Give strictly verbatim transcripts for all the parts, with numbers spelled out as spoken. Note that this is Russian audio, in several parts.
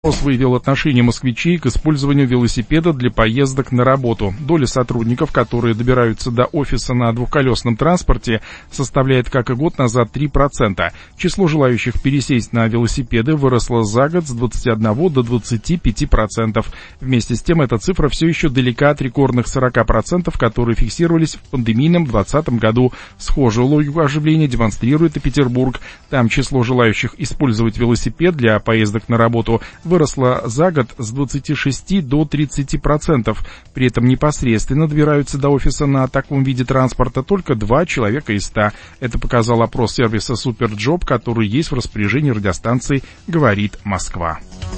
Опрос выявил отношение москвичей к использованию велосипеда для поездок на работу. Доля сотрудников, которые добираются до офиса на двухколесном транспорте, составляет, как и год назад, три процента. Число желающих пересесть на велосипеды выросло за год с двадцати одного до двадцати пяти процентов. Вместе с тем, эта цифра все еще далека от рекордных сорока процентов, которые фиксировались в пандемийном двадцатом году. Схожую логику оживления демонстрирует и Петербург. Там число желающих использовать велосипед для поездок на работу выросла за год с двадцати шести до тридцати процентов. При этом непосредственно добираются до офиса на таком виде транспорта только два человека из ста. Это показал опрос сервиса Суперджоп, который есть в распоряжении радиостанции «Говорит Москва».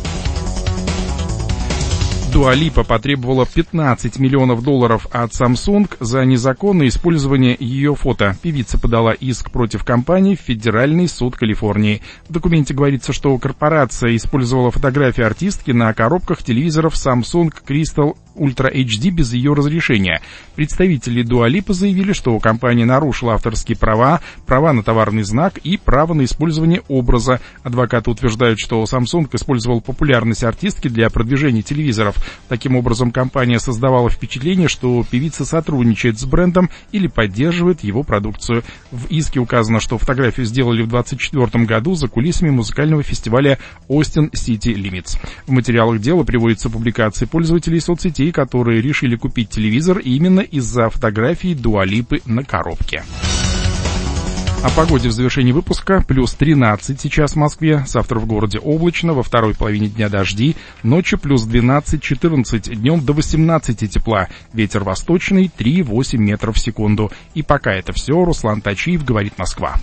Дуа Липа потребовала пятнадцать миллионов долларов от Samsung за незаконное использование ее фото. Певица подала иск против компании в Федеральный суд Калифорнии. В документе говорится, что корпорация использовала фотографии артистки на коробках телевизоров Samsung Crystal Ultra эйч ди без ее разрешения. Представители Дуа Липы заявили, что компания нарушила авторские права, права на товарный знак и право на использование образа. Адвокаты утверждают, что Samsung использовал популярность артистки для продвижения телевизоров. Таким образом, компания создавала впечатление, что певица сотрудничает с брендом или поддерживает его продукцию. В иске указано, что фотографию сделали в двадцать четвёртом году за кулисами музыкального фестиваля Austin City Limits. В материалах дела приводятся публикации пользователей соцсетей, которые решили купить телевизор именно из-за фотографии Дуа Липы на коробке. О погоде в завершении выпуска. Плюс тринадцать сейчас в Москве, завтра в городе облачно, во второй половине дня дожди, ночью плюс двенадцать-четырнадцать, днем до восемнадцати тепла, ветер восточный три-восемь метров в секунду. И пока это все, Руслан Тачиев, Говорит Москва.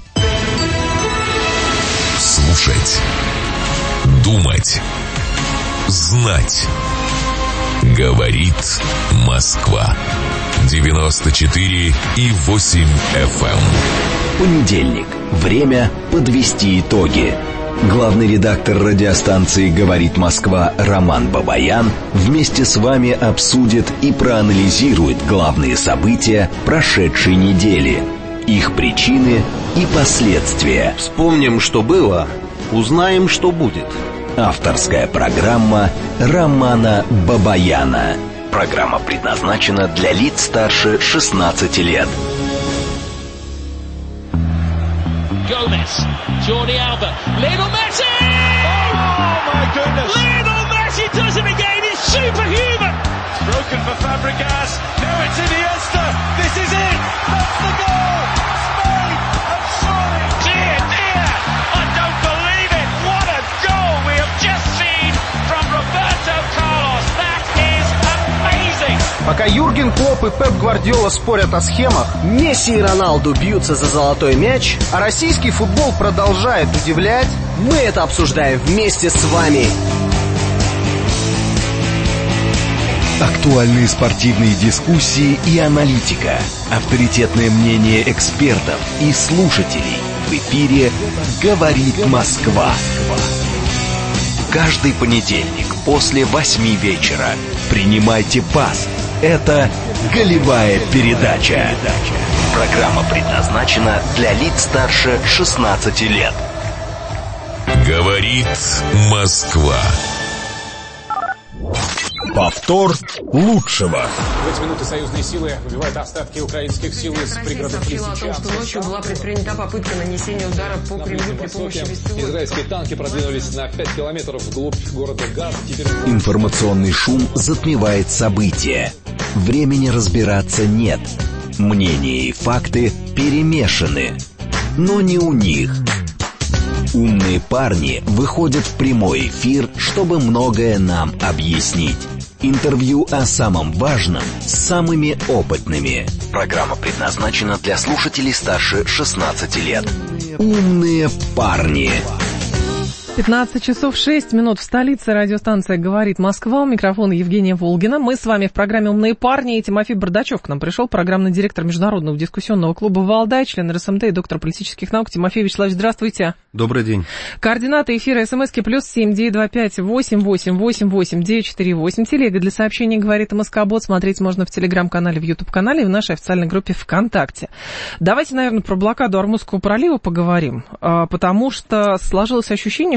Слушать, думать, знать. Говорит Москва. девяносто четыре и восемь эф эм. Понедельник. Время подвести итоги. Главный редактор радиостанции «Говорит Москва» Роман Бабаян вместе с вами обсудит и проанализирует главные события прошедшей недели, их причины и последствия. Вспомним, что было, узнаем, что будет. Авторская программа Романа Бабаяна. Программа предназначена для лиц старше шестнадцати лет. Gomez, Jordi Alba, Lionel Messi! Oh my goodness! Lionel Messi does it again, he's superhuman! It's broken for Fabregas, now it's Iniesta, this is it! That's the goal! Spain have soared! Dear, dear! I don't believe it! What a goal we have just seen from Roberto Carlos! That is amazing! Пока Юрген Клопп и Пеп Гвардиола спорят о схемах, Месси и Роналду бьются за золотой мяч, а российский футбол продолжает удивлять, мы это обсуждаем вместе с вами. Актуальные спортивные дискуссии и аналитика, авторитетное мнение экспертов и слушателей. В эфире «Говорит Москва». Каждый понедельник после восьми вечера принимайте пас. Это «Голевая передача». Программа предназначена для лиц старше шестнадцати лет. Говорит Москва. Повтор лучшего. В эти минуты союзные силы выбивают остатки украинских сил из пригородов Лисичанска. Россия сообщила о том, что ночью была предпринята попытка нанесения удара по Кремлю при помощи беспилотников. Израильские танки продвинулись на пять километров вглубь города Газ. Теперь... Информационный шум затмевает события. Времени разбираться нет. Мнения и факты перемешаны. Но не у них. Умные парни выходят в прямой эфир, чтобы многое нам объяснить. Интервью о самом важном с самыми опытными. Программа предназначена для слушателей старше шестнадцати лет. Умные парни. пятнадцать часов шесть минут в столице. Радиостанция «Говорит Москва». У микрофона Евгения Волгина. Мы с вами в программе «Умные парни». И Тимофей Бардачев к нам пришел, программный директор Международного дискуссионного клуба «Валдай», член эр эс эм тэ и доктор политических наук. Тимофей Вячеславович, здравствуйте. Добрый день. Координаты эфира СМСки плюс семь девять два пять восемь восемь восемь восемь девять четыре восемь. Телега для сообщений «Говорит Москобот». Смотреть можно в телеграм-канале, в ютуб-канале и в нашей официальной группе ВКонтакте. Давайте, наверное, про блокаду Ормузского пролива поговорим, потому что сложилось ощущение,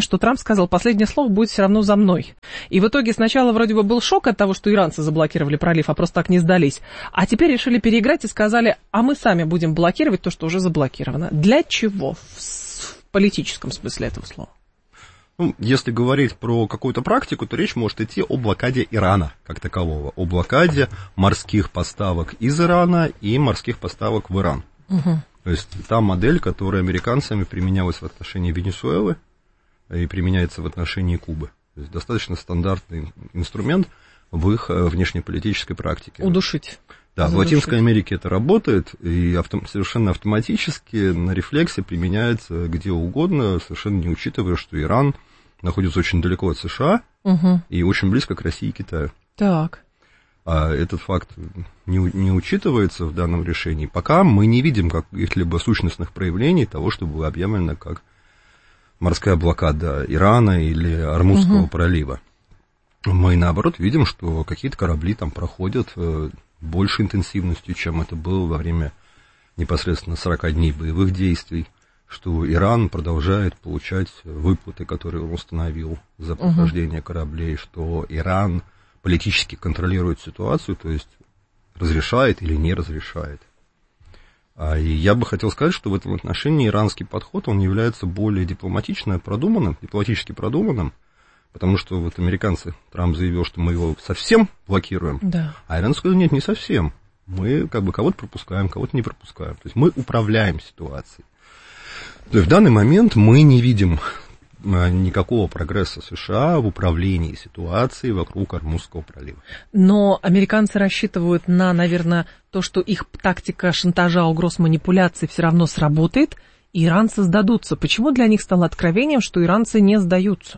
что Трамп сказал, последнее слово будет все равно за мной. И в итоге сначала вроде бы был шок от того, что иранцы заблокировали пролив, а просто так не сдались. А теперь решили переиграть и сказали, а мы сами будем блокировать то, что уже заблокировано. Для чего? В политическом смысле этого слова. Ну, если говорить про какую-то практику, то речь может идти о блокаде Ирана как такового, о блокаде морских поставок из Ирана и морских поставок в Иран. Угу. То есть та модель, которая американцами применялась в отношении Венесуэлы и применяется в отношении Кубы. То есть достаточно стандартный инструмент в их внешнеполитической практике. Удушить. Да, в Латинской Америке это работает, и авто, совершенно автоматически на рефлексе применяется где угодно, совершенно не учитывая, что Иран находится очень далеко от США угу. и очень близко к России и Китаю. Так. А этот факт не, не учитывается в данном решении, пока мы не видим каких-либо сущностных проявлений того, что было объявлено как морская блокада Ирана или Ормузского угу. пролива. Мы, наоборот, видим, что какие-то корабли там проходят большей интенсивностью, чем это было во время непосредственно сорок дней боевых действий, что Иран продолжает получать выплаты, которые он установил за прохождение uh-huh. кораблей, что Иран политически контролирует ситуацию, то есть разрешает или не разрешает. А, и я бы хотел сказать, что в этом отношении иранский подход, он является более дипломатично продуманным, дипломатически продуманным, потому что вот американцы, Трамп заявил, что мы его совсем блокируем, да. а Иран сказал, нет, не совсем. Мы как бы кого-то пропускаем, кого-то не пропускаем. То есть мы управляем ситуацией. То есть в данный момент мы не видим никакого прогресса США в управлении ситуацией вокруг Ормузского пролива. Но американцы рассчитывают на, наверное, то, что их тактика шантажа, угроз, манипуляций все равно сработает, и иранцы сдадутся. Почему для них стало откровением, что иранцы не сдаются?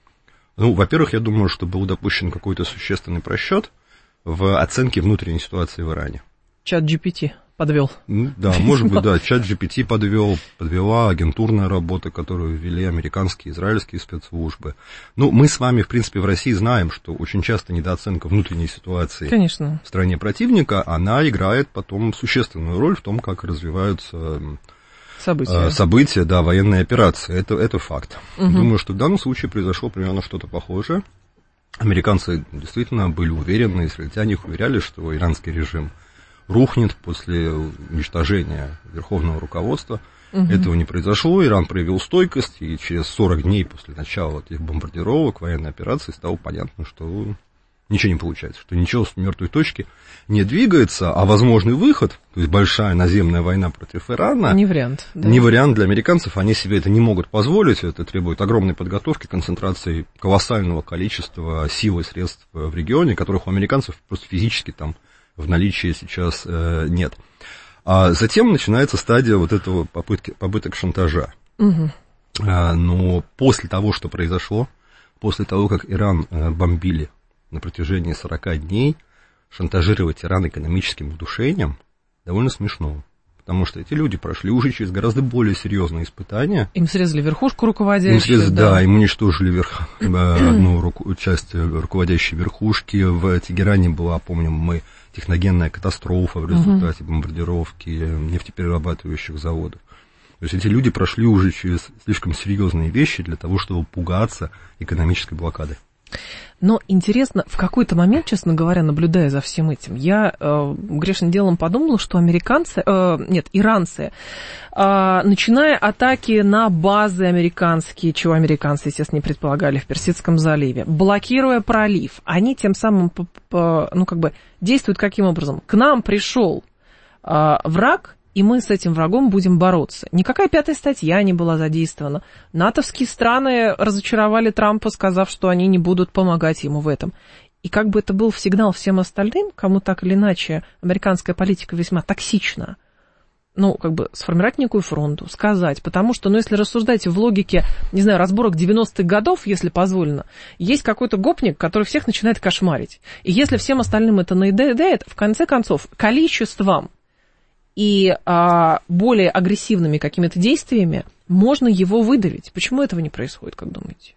Ну, во-первых, я думаю, что был допущен какой-то существенный просчет в оценке внутренней ситуации в Иране. Чат джи пи ти подвел. Да, может быть, да, чат джи пи ти подвел, подвела агентурная работа, которую ввели американские и израильские спецслужбы. Ну, мы с вами, в принципе, в России знаем, что очень часто недооценка внутренней ситуации Конечно. в стране противника, она играет потом существенную роль в том, как развиваются события, события да, военные операции. Это, это факт. Угу. Думаю, что в данном случае произошло примерно что-то похожее. Американцы действительно были уверены, израильтяне их уверяли, что иранский режим рухнет после уничтожения верховного руководства. Угу. Этого не произошло. Иран проявил стойкость, и через сорок дней после начала этих бомбардировок, военной операции, стало понятно, что ничего не получается, что ничего с мертвой точки не двигается, а возможный выход, то есть большая наземная война против Ирана, не вариант, да. не вариант для американцев, они себе это не могут позволить, это требует огромной подготовки, концентрации колоссального количества сил и средств в регионе, которых у американцев просто физически там в наличии сейчас э, нет. А затем начинается стадия вот этого попытки, попыток шантажа. Угу. А, но после того, что произошло, после того, как Иран э, бомбили на протяжении сорока дней, шантажировать Иран экономическим удушением довольно смешно. Потому что эти люди прошли уже через гораздо более серьезные испытания. Им срезали верхушку руководящую. Им срезали, да. да, им уничтожили верх, одну руку, часть руководящей верхушки. В Тегеране была, помним мы, техногенная катастрофа в результате угу. бомбардировки нефтеперерабатывающих заводов. То есть эти люди прошли уже через слишком серьезные вещи для того, чтобы пугаться экономической блокады. Но интересно, в какой-то момент, честно говоря, наблюдая за всем этим, я э, грешным делом подумала, что американцы, э, нет, иранцы, э, начиная атаки на базы американские, чего американцы, естественно, не предполагали в Персидском заливе, блокируя пролив, они тем самым, ну, как бы, действуют каким образом? К нам пришел э, враг, и мы с этим врагом будем бороться. Никакая пятая статья не была задействована. натовские страны разочаровали Трампа, сказав, что они не будут помогать ему в этом. И как бы это был сигнал всем остальным, кому так или иначе американская политика весьма токсична, ну, как бы сформировать некую фронту, сказать. Потому что, ну, если рассуждать в логике, не знаю, разборок девяностых годов, если позволено, есть какой-то гопник, который всех начинает кошмарить. И если всем остальным это надоедает, в конце концов, количеством и а, более агрессивными какими-то действиями можно его выдавить. Почему этого не происходит, как думаете?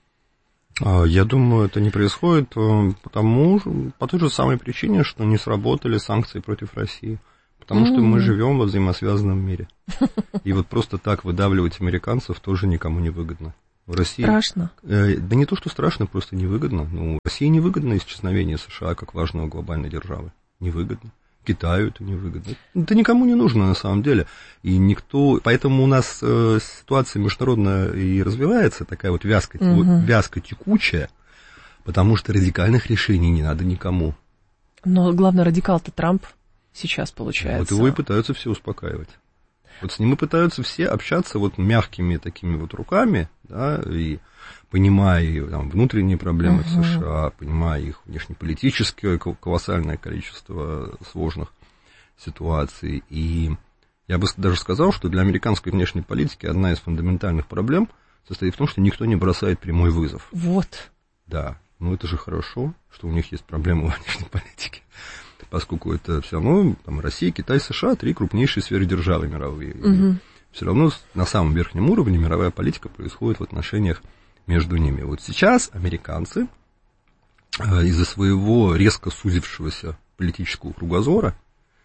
Я думаю, это не происходит потому, по той же самой причине, что не сработали санкции против России. Потому mm-hmm. что мы живем во взаимосвязанном мире. И вот просто так выдавливать американцев тоже никому не выгодно. В России, страшно? Э, да не то, что страшно, просто невыгодно. Ну, России невыгодно исчезновение США как важного глобальной державы. Невыгодно. Китаю это невыгодно. Это никому не нужно на самом деле. И никто... Поэтому у нас э, ситуация международная и развивается, такая вот вязко, угу. вязко текучая, потому что радикальных решений не надо никому. Но главный радикал-то Трамп сейчас получается. Вот его и пытаются все успокаивать. Вот с ним и пытаются все общаться вот мягкими такими вот руками, да, и понимая там, внутренние проблемы uh-huh. в США, понимая их внешнеполитическое колоссальное количество сложных ситуаций. И я бы даже сказал, что для американской внешней политики одна из фундаментальных проблем состоит в том, что никто не бросает прямой вызов. Вот. Да, ну это же хорошо, что у них есть проблемы во внешней политике. Поскольку это все равно там, Россия, Китай, США, три крупнейшие сверхдержавы мировые. Угу. Все равно на самом верхнем уровне мировая политика происходит в отношениях между ними. Вот сейчас американцы из-за своего резко сузившегося политического кругозора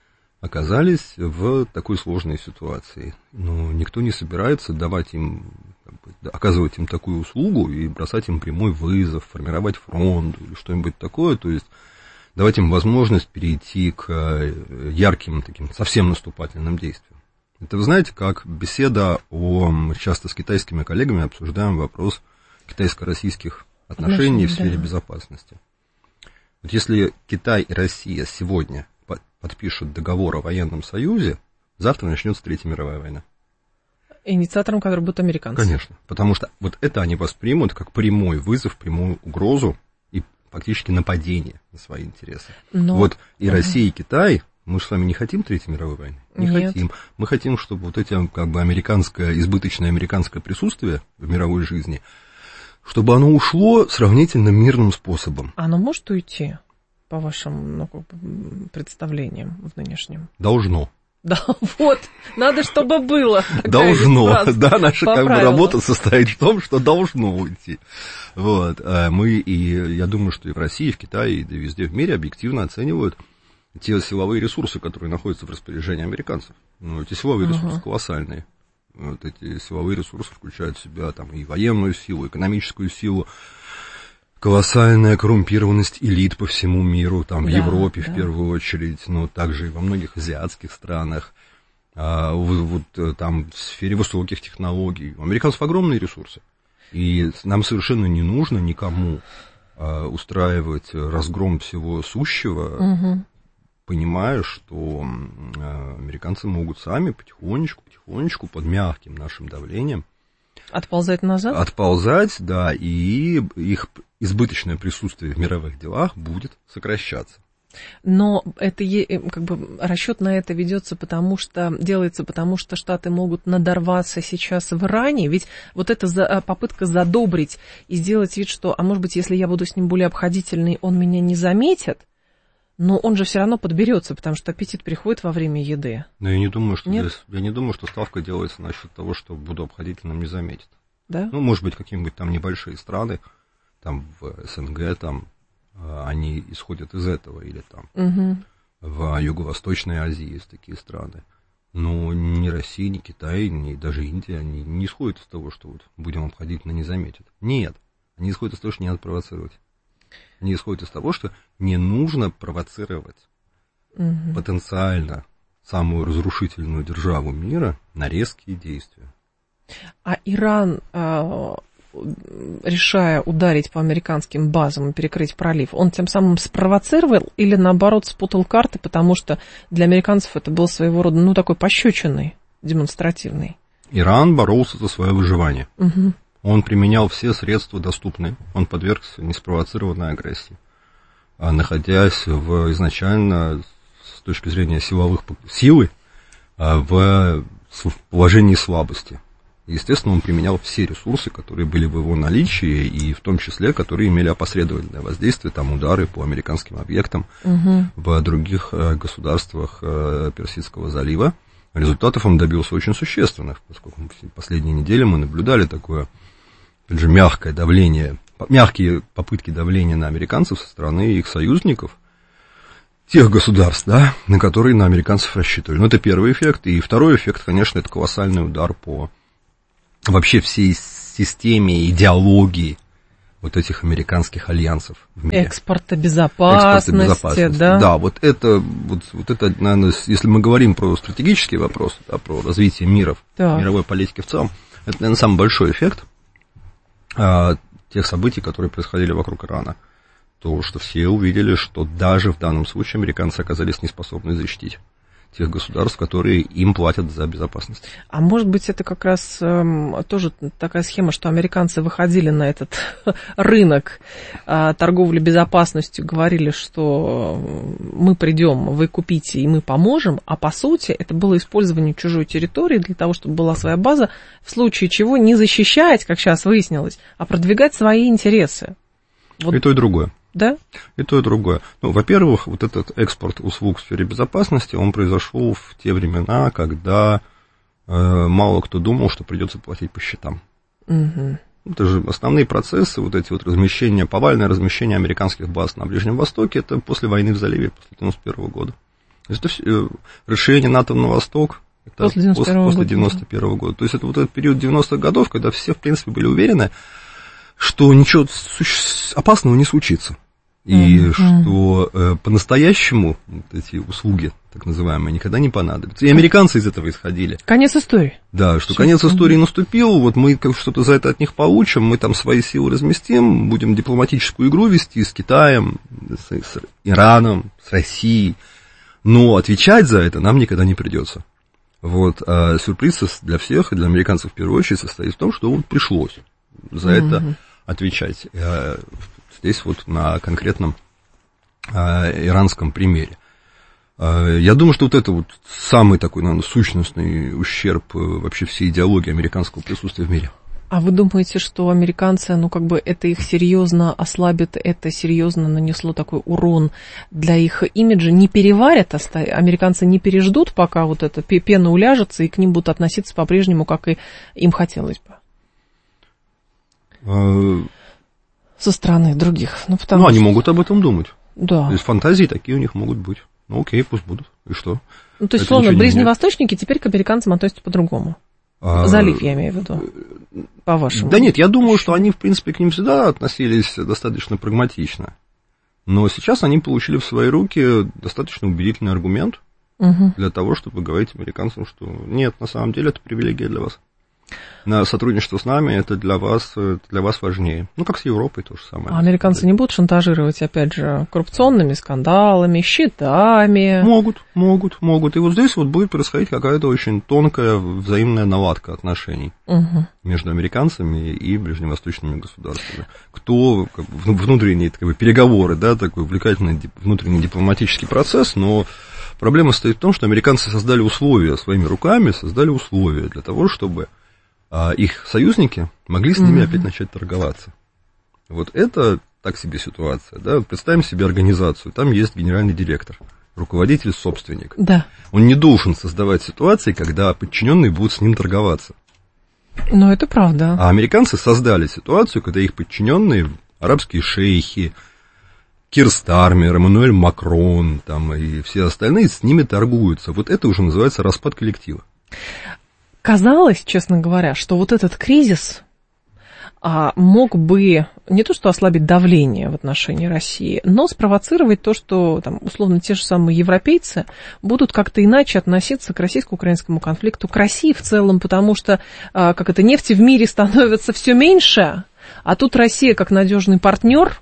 оказались в такой сложной ситуации. Но никто не собирается давать им, оказывать им такую услугу и бросать им прямой вызов, формировать фронт или что-нибудь такое. То есть давать им возможность перейти к ярким, таким совсем наступательным действиям. Это, вы знаете, как беседа о... Мы часто с китайскими коллегами обсуждаем вопрос китайско-российских отношений в сфере да. безопасности. Вот если Китай и Россия сегодня подпишут договор о военном союзе, завтра начнется Третья мировая война. Инициатором которой будут американцы. Конечно, потому что вот это они воспримут как прямой вызов, прямую угрозу, фактически нападение на свои интересы. Но... Вот и ага. Россия, и Китай, мы же с вами не хотим Третьей мировой войны? Не Нет. хотим. Мы хотим, чтобы вот эти, как бы, американское, избыточное американское присутствие в мировой жизни, чтобы оно ушло сравнительно мирным способом. Оно может уйти, по вашим ну, как бы, представлениям в нынешнем? Должно. Да, вот, надо, чтобы было. Должно, да, наша как бы, работа состоит в том, что должно уйти. Вот, мы, и я думаю, что и в России, и в Китае, и везде в мире объективно оценивают те силовые ресурсы, которые находятся в распоряжении американцев. Ну, эти силовые uh-huh. ресурсы колоссальные. Вот эти силовые ресурсы включают в себя там, и военную силу, экономическую силу, колоссальная коррумпированность элит по всему миру, там, да, в Европе да. в первую очередь, но также и во многих азиатских странах, а, вот, вот там в сфере высоких технологий. У американцев огромные ресурсы, и нам совершенно не нужно никому а, устраивать разгром всего сущего, угу. понимая, что а, американцы могут сами потихонечку, потихонечку под мягким нашим давлением отползать назад? Отползать, да, и их избыточное присутствие в мировых делах будет сокращаться. Но это как бы расчет на это ведется, потому что делается, потому что Штаты могут надорваться сейчас в Иране. Ведь вот эта за, попытка задобрить и сделать вид, что, а может быть, если я буду с ним более обходительный, он меня не заметит. Но он же все равно подберется, потому что аппетит приходит во время еды. Но я не думаю, что здесь, я не думаю, что ставка делается насчет того, что буду обходительным, не заметит. Да? Ну, может быть, какие-нибудь там небольшие страны, там в СНГ, там они исходят из этого, или там угу. в Юго-Восточной Азии есть такие страны. Но ни Россия, ни Китай, ни даже Индия, они не исходят из того, что вот будем обходительно, не заметят. Нет, они исходят из того, что не надо провоцировать. Они исходят из того, что не нужно провоцировать угу. потенциально самую разрушительную державу мира на резкие действия. А Иран, решая ударить по американским базам и перекрыть пролив, он тем самым спровоцировал или, наоборот, спутал карты, потому что для американцев это был своего рода, ну, такой пощечиной демонстративный? Иран боролся за свое выживание. Угу. Он применял все средства доступные, он подвергся неспровоцированной агрессии, находясь в, изначально, с точки зрения силовых силы, в положении слабости. Естественно, он применял все ресурсы, которые были в его наличии, и в том числе, которые имели опосредованное воздействие, там удары по американским объектам угу. в других государствах Персидского залива. Результатов он добился очень существенных, поскольку в последние недели мы наблюдали такое, опять же, мягкое давление, мягкие попытки давления на американцев со стороны их союзников, тех государств, да, на которые на американцев рассчитывали. Ну, это первый эффект. И второй эффект, конечно, это колоссальный удар по вообще всей системе, идеологии вот этих американских альянсов в мире. Экспорта безопасности, Экспорта безопасности. Да. Да, вот это, вот, вот это, наверное, если мы говорим про стратегический вопрос, да, про развитие мира, да. мировой политики в целом, это, наверное, самый большой эффект а, тех событий, которые происходили вокруг Ирана. То, что все увидели, что даже в данном случае американцы оказались неспособны защитить тех государств, которые им платят за безопасность. А может быть, это как раз э, тоже такая схема, что американцы выходили на этот рынок э, торговли безопасностью, говорили, что мы придем, вы купите, и мы поможем, а по сути это было использование чужой территории для того, чтобы была своя база, в случае чего не защищать, как сейчас выяснилось, а продвигать свои интересы. Вот. И то, и другое. Да? И то, и другое. Ну, во-первых, вот этот экспорт услуг в сфере безопасности, он произошел в те времена, когда э, мало кто думал, что придется платить по счетам. Угу. Это же основные процессы, вот эти вот размещения, повальное размещение американских баз на Ближнем Востоке, это после войны в заливе, после девяносто первого года. То есть это все, расширение НАТО на восток, это после девяносто первого года. То есть это вот этот период девяностых годов, когда все, в принципе, были уверены, что ничего опасного не случится. И mm-hmm. что э, по-настоящему вот эти услуги, так называемые, никогда не понадобятся. И американцы из этого исходили. Конец истории. Да, что Сейчас конец истории наступил, вот мы что-то за это от них получим, мы там свои силы разместим, будем дипломатическую игру вести с Китаем, с, с Ираном, с Россией, но отвечать за это нам никогда не придется. Вот, а сюрприз для всех, и для американцев в первую очередь, состоит в том, что вот пришлось за mm-hmm. это отвечать. Здесь вот на конкретном э, иранском примере. Э, я думаю, что вот это вот самый такой, наверное, сущностный ущерб э, вообще всей идеологии американского присутствия в мире. А вы думаете, что американцы, ну как бы это их серьезно ослабит, это серьезно нанесло такой урон для их имиджа? Не переварят, американцы не переждут, пока вот эта пена уляжется, и к ним будут относиться по-прежнему, как и им хотелось бы? Э... Со стороны других. Ну, потому ну что... они могут об этом думать. Да. То есть фантазии такие у них могут быть. Ну, окей, пусть будут. И что? Ну, то есть, словно, ближневосточники теперь к американцам относятся по-другому. А... Залив, я имею в виду. По-вашему. Да нет, я думаю, что они, в принципе, к ним всегда относились достаточно прагматично. Но сейчас они получили в свои руки достаточно убедительный аргумент угу. для того, чтобы говорить американцам, что нет, на самом деле это привилегия для вас. На сотрудничество с нами это для вас, для вас важнее. Ну, как с Европой то же самое. А американцы не будут шантажировать, опять же, коррупционными скандалами, счетами? Могут, могут, могут. И вот здесь вот будет происходить какая-то очень тонкая взаимная наладка отношений угу. между американцами и ближневосточными государствами. Кто, как бы, внутренние как бы, переговоры, да, такой увлекательный внутренний дипломатический процесс, но проблема состоит в том, что американцы создали условия своими руками, создали условия для того, чтобы а их союзники могли с ними mm-hmm. опять начать торговаться. Вот это так себе ситуация. Да? Представим себе организацию. Там есть генеральный директор, руководитель, собственник. Да. Он не должен создавать ситуации, когда подчиненные будут с ним торговаться. Ну, это правда. А американцы создали ситуацию, когда их подчиненные, арабские шейхи, Кир Стармер, Эммануэль Макрон там, и все остальные с ними торгуются. Вот это уже называется распад коллектива. Казалось, честно говоря, что вот этот кризис а, мог бы не то что ослабить давление в отношении России, но спровоцировать то, что, там, условно, те же самые европейцы будут как-то иначе относиться к российско-украинскому конфликту, к России в целом, потому что, а, как это, нефти в мире становится все меньше, а тут Россия как надежный партнер,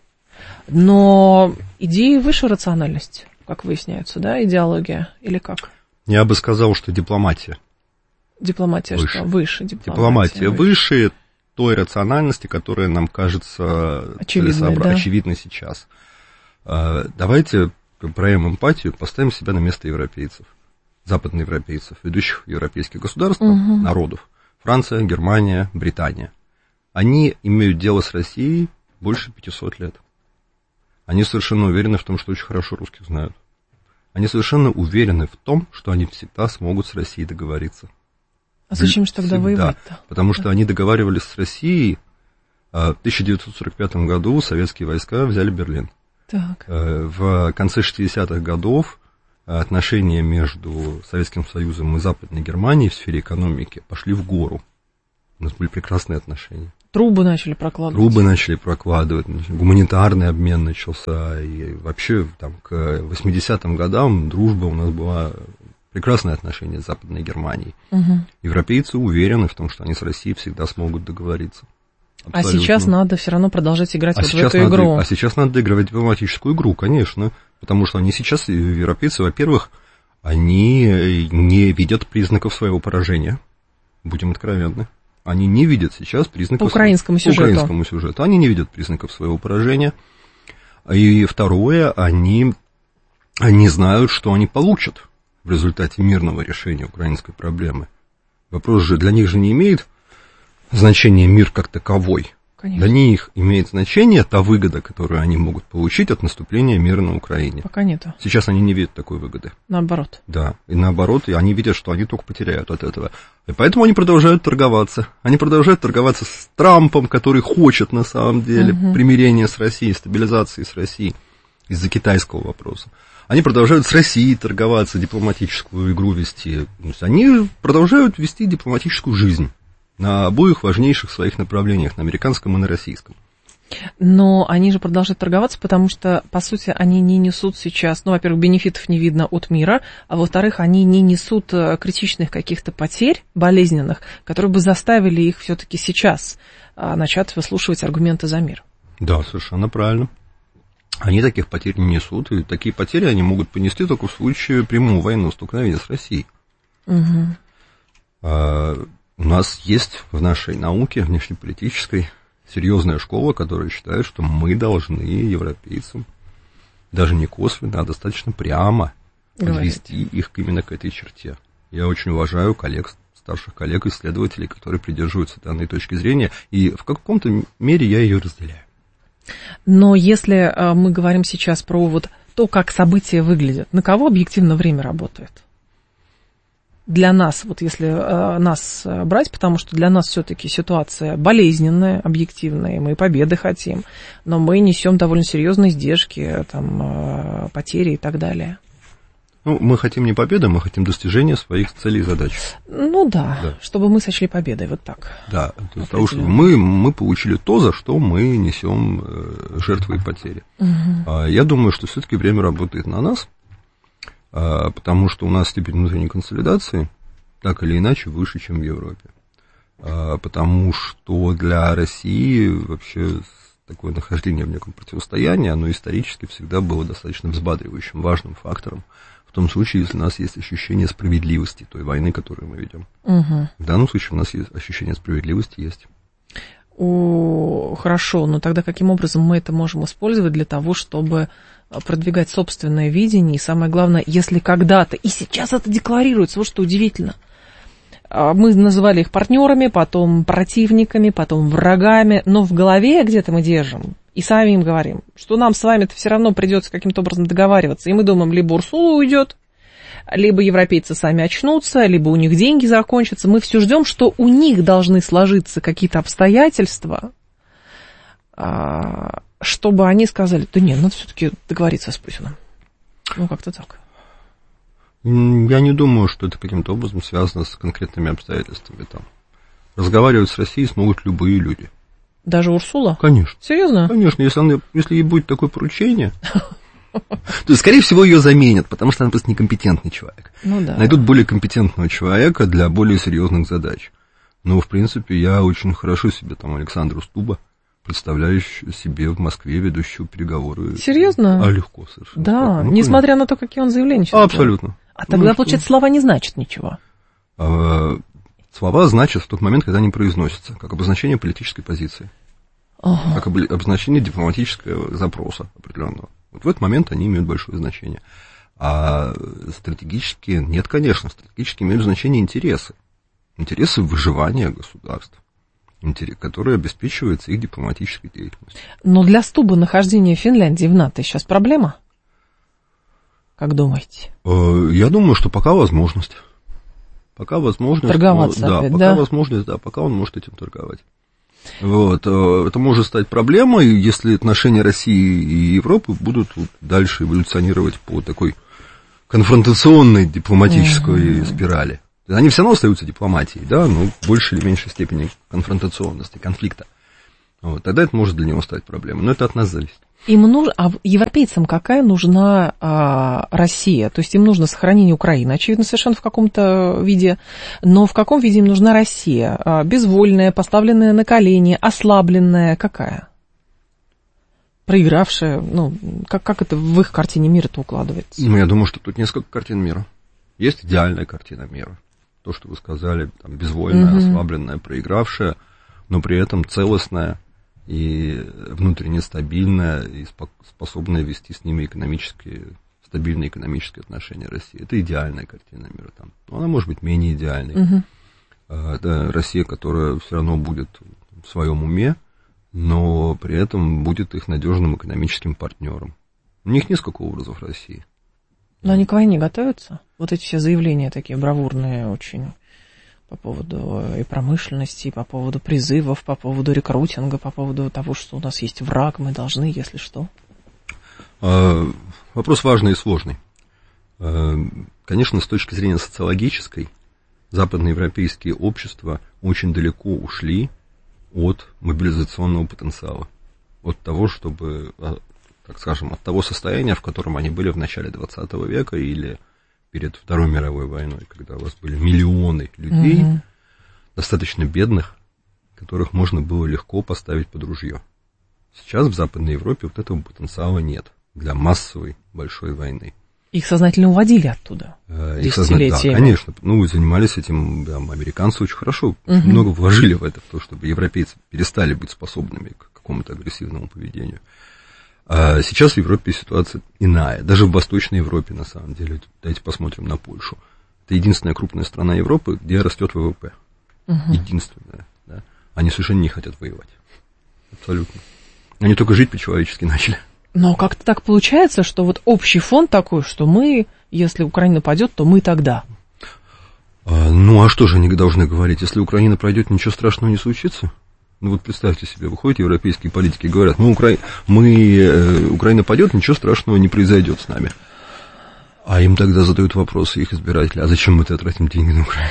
но идеи выше рациональности, как выясняется, да, идеология, или как? Я бы сказал, что дипломатия. Дипломатия выше. Что? Выше. Дипломатия, дипломатия выше. выше той рациональности, которая нам кажется очевидной, да? очевидной сейчас. Давайте проявим эмпатию, поставим себя на место европейцев, западноевропейцев, ведущих европейских государств, угу. народов. Франция, Германия, Британия. Они имеют дело с Россией больше пятисот лет. Они совершенно уверены в том, что очень хорошо русских знают. Они совершенно уверены в том, что они всегда смогут с Россией договориться. А зачем же тогда воевать-то? Потому что они договаривались с Россией. В тысяча девятьсот сорок пятом году советские войска взяли Берлин. Так. В конце шестидесятых годов отношения между Советским Союзом и Западной Германией в сфере экономики пошли в гору. У нас были прекрасные отношения. Трубы начали прокладывать. Трубы начали прокладывать, гуманитарный обмен начался, и вообще там, к восьмидесятым годам дружба у нас была, прекрасные отношения с Западной Германией. Угу. Европейцы уверены в том, что они с Россией всегда смогут договориться. Абсолютно. А сейчас надо все равно продолжать играть а вот в эту надо, игру. А сейчас надо играть дипломатическую игру, конечно, потому что они сейчас, европейцы, во-первых, они не видят признаков своего поражения, будем откровенны. Они не видят сейчас признаков... По украинскому сюжету. По украинскому сюжету. Они не видят признаков своего поражения. И второе, они, они знают, что они получат в результате мирного решения украинской проблемы. Вопрос же для них же не имеет значения мир как таковой. Конечно. Для них имеет значение та выгода, которую они могут получить от наступления мира на Украине. Пока нету. Сейчас они не видят такой выгоды. Наоборот. Да, и наоборот, и они видят, что они только потеряют от этого. И поэтому они продолжают торговаться. Они продолжают торговаться с Трампом, который хочет на самом деле угу. примирения с Россией, стабилизации с Россией из-за китайского вопроса. Они продолжают с Россией торговаться, дипломатическую игру вести. То есть они продолжают вести дипломатическую жизнь на обоих важнейших своих направлениях, на американском и на российском. Но они же продолжают торговаться, потому что, по сути, они не несут сейчас, ну, во-первых, бенефитов не видно от мира, а во-вторых, они не несут критичных каких-то потерь болезненных, которые бы заставили их все-таки сейчас начать выслушивать аргументы за мир. Да, совершенно правильно. Они таких потерь не несут, и такие потери они могут понести только в случае прямого военного столкновения с Россией. Угу. А, у нас есть в нашей науке внешнеполитической серьезная школа, которая считает, что мы должны европейцам, даже не косвенно, а достаточно прямо подвести их именно к этой черте. Я очень уважаю коллег, старших коллег-исследователей, которые придерживаются данной точки зрения, и в каком-то мере я ее разделяю. Но если мы говорим сейчас про вот то, как события выглядят, на кого объективно время работает? Для нас, вот если э, нас брать, потому что для нас все-таки ситуация болезненная, объективная, мы победы хотим, но мы несем довольно серьезные издержки, там, э, потери и так далее. Ну, мы хотим не победы, мы хотим достижения своих целей и задач. Ну да, да. Чтобы мы сочли победой, вот так. Да, то есть того, чтобы мы, мы получили то, за что мы несем э, жертвы и потери. Угу. Я думаю, что все-таки время работает на нас. Потому что у нас степень внутренней консолидации так или иначе выше, чем в Европе. Потому что для России вообще такое нахождение в неком противостоянии, оно исторически всегда было достаточно взбадривающим, важным фактором, в том случае, если у нас есть ощущение справедливости той войны, которую мы ведем. Угу. В данном случае у нас есть ощущение справедливости, есть. О, хорошо, но тогда каким образом мы это можем использовать для того, чтобы продвигать собственное видение, и самое главное, если когда-то, и сейчас это декларируется, вот что удивительно, мы называли их партнерами, потом противниками, потом врагами, но в голове где-то мы держим, и сами им говорим, что нам с вами-то все равно придется каким-то образом договариваться, и мы думаем, либо Урсула уйдет, либо европейцы сами очнутся, либо у них деньги закончатся, мы все ждем, что у них должны сложиться какие-то обстоятельства, чтобы они сказали, да нет, надо все-таки договориться с Путиным. Ну, как-то так. Я не думаю, что это каким-то образом связано с конкретными обстоятельствами. Там. Разговаривать с Россией смогут любые люди. Даже Урсула? Конечно. Серьезно? Конечно, если, она, если ей будет такое поручение, то, скорее всего, ее заменят, потому что она просто некомпетентный человек. Ну, да. Найдут более компетентного человека для более серьезных задач. Но, в принципе, я очень хорошо себе там Александру Стуба представляю себе в Москве ведущую переговоры. Серьезно? А легко совершенно. Да, ну, несмотря конечно. На то, какие он заявления сейчас абсолютно. Делает. А тогда, ну, получается, что? Слова не значат ничего. А, слова значат в тот момент, когда они произносятся, как обозначение политической позиции. Ага. Как обозначение дипломатического запроса определенного. Вот в этот момент они имеют большое значение. А стратегически, нет, конечно, стратегически имеют значение интересы. Интересы выживания государств, которые обеспечиваются их дипломатической деятельностью. Но для Стуба нахождение Финляндии в НАТО сейчас проблема? Как думаете? Я думаю, что пока возможность. Пока возможность. Торговаться да, опять, пока да? возможность, да, пока он может этим торговать. Вот. Это может стать проблемой, если отношения России и Европы будут дальше эволюционировать по такой конфронтационной дипломатической mm-hmm. спирали. Они все равно остаются дипломатией, да, но в большей или меньшей степени конфронтационности, конфликта. Вот, тогда это может для него стать проблемой, но это от нас зависит. Им нужно, а европейцам какая нужна а, Россия? То есть им нужно сохранение Украины, очевидно, совершенно в каком-то виде, но в каком виде им нужна Россия? А, безвольная, поставленная на колени, ослабленная, какая? Проигравшая, ну, как, как это в их картине мира-то укладывается? Ну, я думаю, что тут несколько картин мира. Есть идеальная картина мира. То, что вы сказали, там, безвольная, mm-hmm. ослабленная, проигравшая, но при этом целостная и внутренне стабильная, и способная вести с ними экономические, стабильные экономические отношения России. Это идеальная картина мира там. Но она может быть менее идеальной. Mm-hmm. Это Россия, которая все равно будет в своем уме, но при этом будет их надежным экономическим партнером. У них несколько образов России. Но они к войне готовятся? Вот эти все заявления такие бравурные очень по поводу и промышленности, и по поводу призывов, по поводу рекрутинга, по поводу того, что у нас есть враг, мы должны, если что. Вопрос важный и сложный. Конечно, с точки зрения социологической, западноевропейские общества очень далеко ушли от мобилизационного потенциала, от того, чтобы, так скажем, от того состояния, в котором они были в начале двадцатого века или перед Второй мировой войной, когда у вас были миллионы людей, mm-hmm. достаточно бедных, которых можно было легко поставить под ружье. Сейчас в Западной Европе вот этого потенциала нет для массовой большой войны. Их сознательно уводили оттуда. Их сознательно, да, конечно. Ну, занимались этим, да, американцы очень хорошо, uh-huh. много вложили в это, в то, чтобы европейцы перестали быть способными к какому-то агрессивному поведению. А сейчас в Европе ситуация иная. Даже в Восточной Европе, на самом деле. Давайте посмотрим на Польшу. Это единственная крупная страна Европы, где растет ВВП. Uh-huh. Единственная. Да. Они совершенно не хотят воевать. Абсолютно. Они только жить по-человечески начали. Но как-то так получается, что вот общий фон такой, что мы, если Украина пойдет, то мы тогда. А, ну, а что же они должны говорить? Если Украина пройдет, ничего страшного не случится? Ну, вот представьте себе, выходят европейские политики и говорят, мы, Укра... мы э, Украина пойдет, ничего страшного не произойдет с нами. А им тогда задают вопросы их избиратели, а зачем мы тогда тратим деньги на Украину?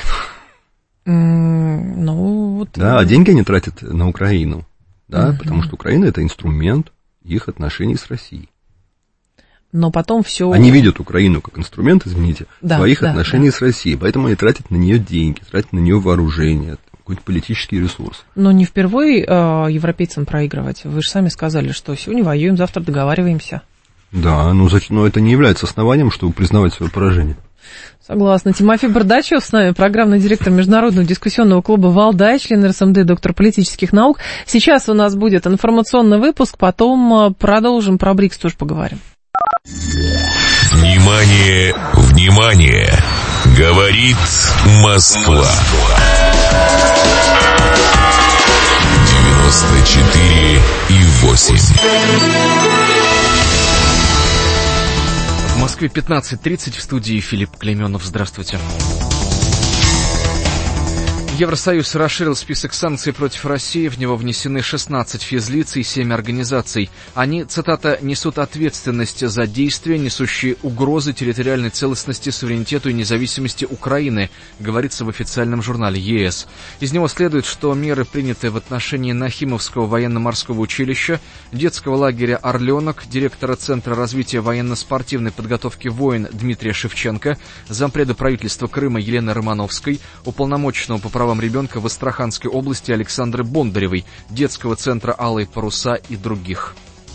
Mm, ну, вот... Да, а деньги они тратят на Украину, да, mm-hmm. потому что Украина — это инструмент их отношений с Россией. Но потом все... Они видят Украину как инструмент, извините, да, своих да, отношений да. с Россией, поэтому они тратят на нее деньги, тратят на нее вооружение, какой-то политический ресурс. Но не впервые э, европейцам проигрывать. Вы же сами сказали, что сегодня воюем, завтра договариваемся. Да, но, но это не является основанием, чтобы признавать свое поражение. Согласна. Тимофей Бардачев с нами, программный директор Международного дискуссионного клуба «Валдай», член эр эс эм дэ, доктор политических наук. Сейчас у нас будет информационный выпуск, потом продолжим, про БРИКС тоже поговорим. Внимание, внимание! Говорит Москва. девяносто четыре и восемь. В Москве пятнадцать тридцать, в студии Филипп Клейменов. Здравствуйте. Евросоюз расширил список санкций против России. В него внесены шестнадцать физлиц и семь организаций. Они, цитата, «несут ответственность за действия, несущие угрозы территориальной целостности, суверенитету и независимости Украины», говорится в официальном журнале е эс. Из него следует, что меры, принятые в отношении Нахимовского военно-морского училища, детского лагеря «Орленок», директора Центра развития военно-спортивной подготовки войн Дмитрия Шевченко, зампреда правительства Крыма Елены Романовской, уполномоченного по правам ребенка в Астраханской области Александры Бондаревой, детского центра «Алые паруса» и других.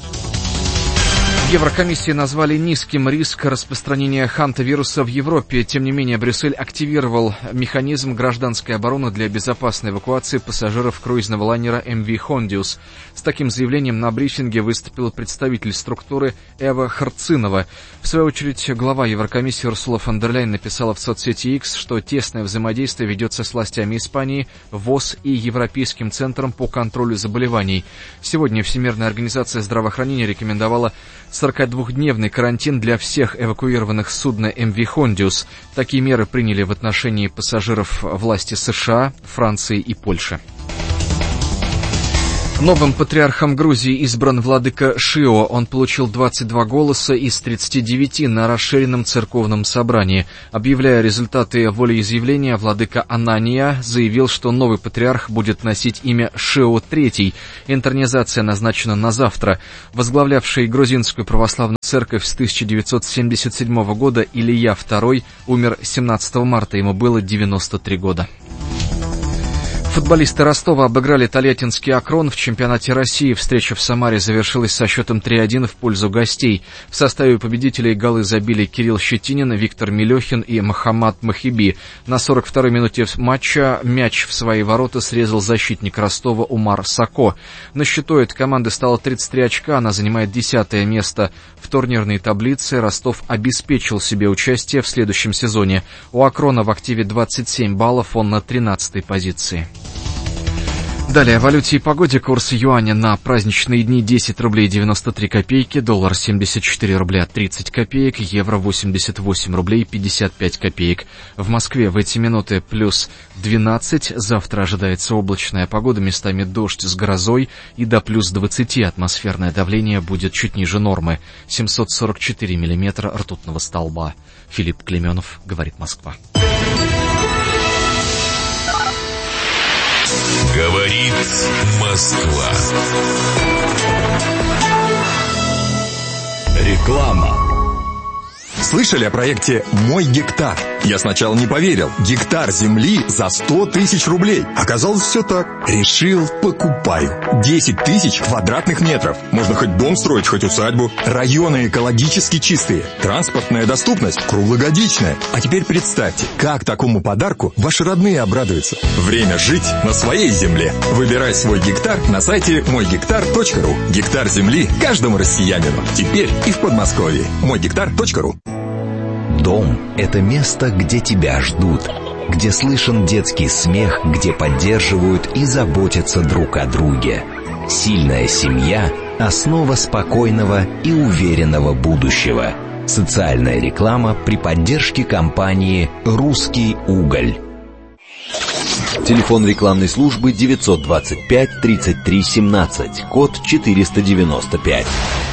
В Еврокомиссии назвали низким риск распространения хантавируса в Европе. Тем не менее, Брюссель активировал механизм гражданской обороны для безопасной эвакуации пассажиров круизного лайнера эм ви Хондиус. С таким заявлением на брифинге выступил представитель структуры Эва Харцинова. В свою очередь, глава Еврокомиссии Урсула фон дер Ляйен написала в соцсети X, что тесное взаимодействие ведется с властями Испании, ВОЗ и Европейским центром по контролю заболеваний. Сегодня Всемирная организация здравоохранения рекомендовала сорокадвухдневный карантин для всех эвакуированных с судна эм ви Хондиус. Такие меры приняли в отношении пассажиров власти США, Франции и Польши. Новым патриархом Грузии избран владыка Шио. Он получил двадцать два голоса из тридцати девяти на расширенном церковном собрании. Объявляя результаты волеизъявления, владыка Анания заявил, что новый патриарх будет носить имя Шио третий. Интронизация назначена на завтра. Возглавлявший грузинскую православную церковь с тысяча девятьсот семьдесят седьмого года Илья второй умер семнадцатого марта, ему было девяносто три года. Футболисты Ростова обыграли Тольяттинский Акрон в чемпионате России. Встреча в Самаре завершилась со счетом три один в пользу гостей. В составе победителей голы забили Кирилл Щетинин, Виктор Милехин и Мохаммад Махиби. На сорок второй минуте матча мяч в свои ворота срезал защитник Ростова Умар Сако. На счету этой команды стало тридцать три очка, она занимает десятое место. В турнирной таблице Ростов обеспечил себе участие в следующем сезоне. У Акрона в активе двадцать семь баллов, он на тринадцатой позиции. Далее о валюте и погоде. Курс юаня на праздничные дни десять рублей девяносто три копейки, доллар семьдесят четыре рубля тридцать копеек, евро восемьдесят восемь рублей пятьдесят пять копеек. В Москве в эти минуты плюс двенадцать, завтра ожидается облачная погода, местами дождь с грозой и до плюс двадцати. Атмосферное давление будет чуть ниже нормы, семьсот сорок четыре миллиметра ртутного столба. Филипп Клеменов, говорит Москва. Говорит Москва. Реклама. Слышали о проекте «Мой гектар»? Я сначала не поверил. Гектар земли за сто тысяч рублей. Оказалось, все так. Решил, покупаю. десять тысяч квадратных метров. Можно хоть дом строить, хоть усадьбу. Районы экологически чистые. Транспортная доступность круглогодичная. А теперь представьте, как такому подарку ваши родные обрадуются. Время жить на своей земле. Выбирай свой гектар на сайте мой гектар точка ру. Гектар земли каждому россиянину. Теперь и в Подмосковье. мой гектар точка ру. Дом – это место, где тебя ждут, где слышен детский смех, где поддерживают и заботятся друг о друге. Сильная семья – основа спокойного и уверенного будущего. Социальная реклама при поддержке компании «Русский уголь». Телефон рекламной службы девятьсот двадцать пять тридцать три семнадцать, код четыреста девяносто пять.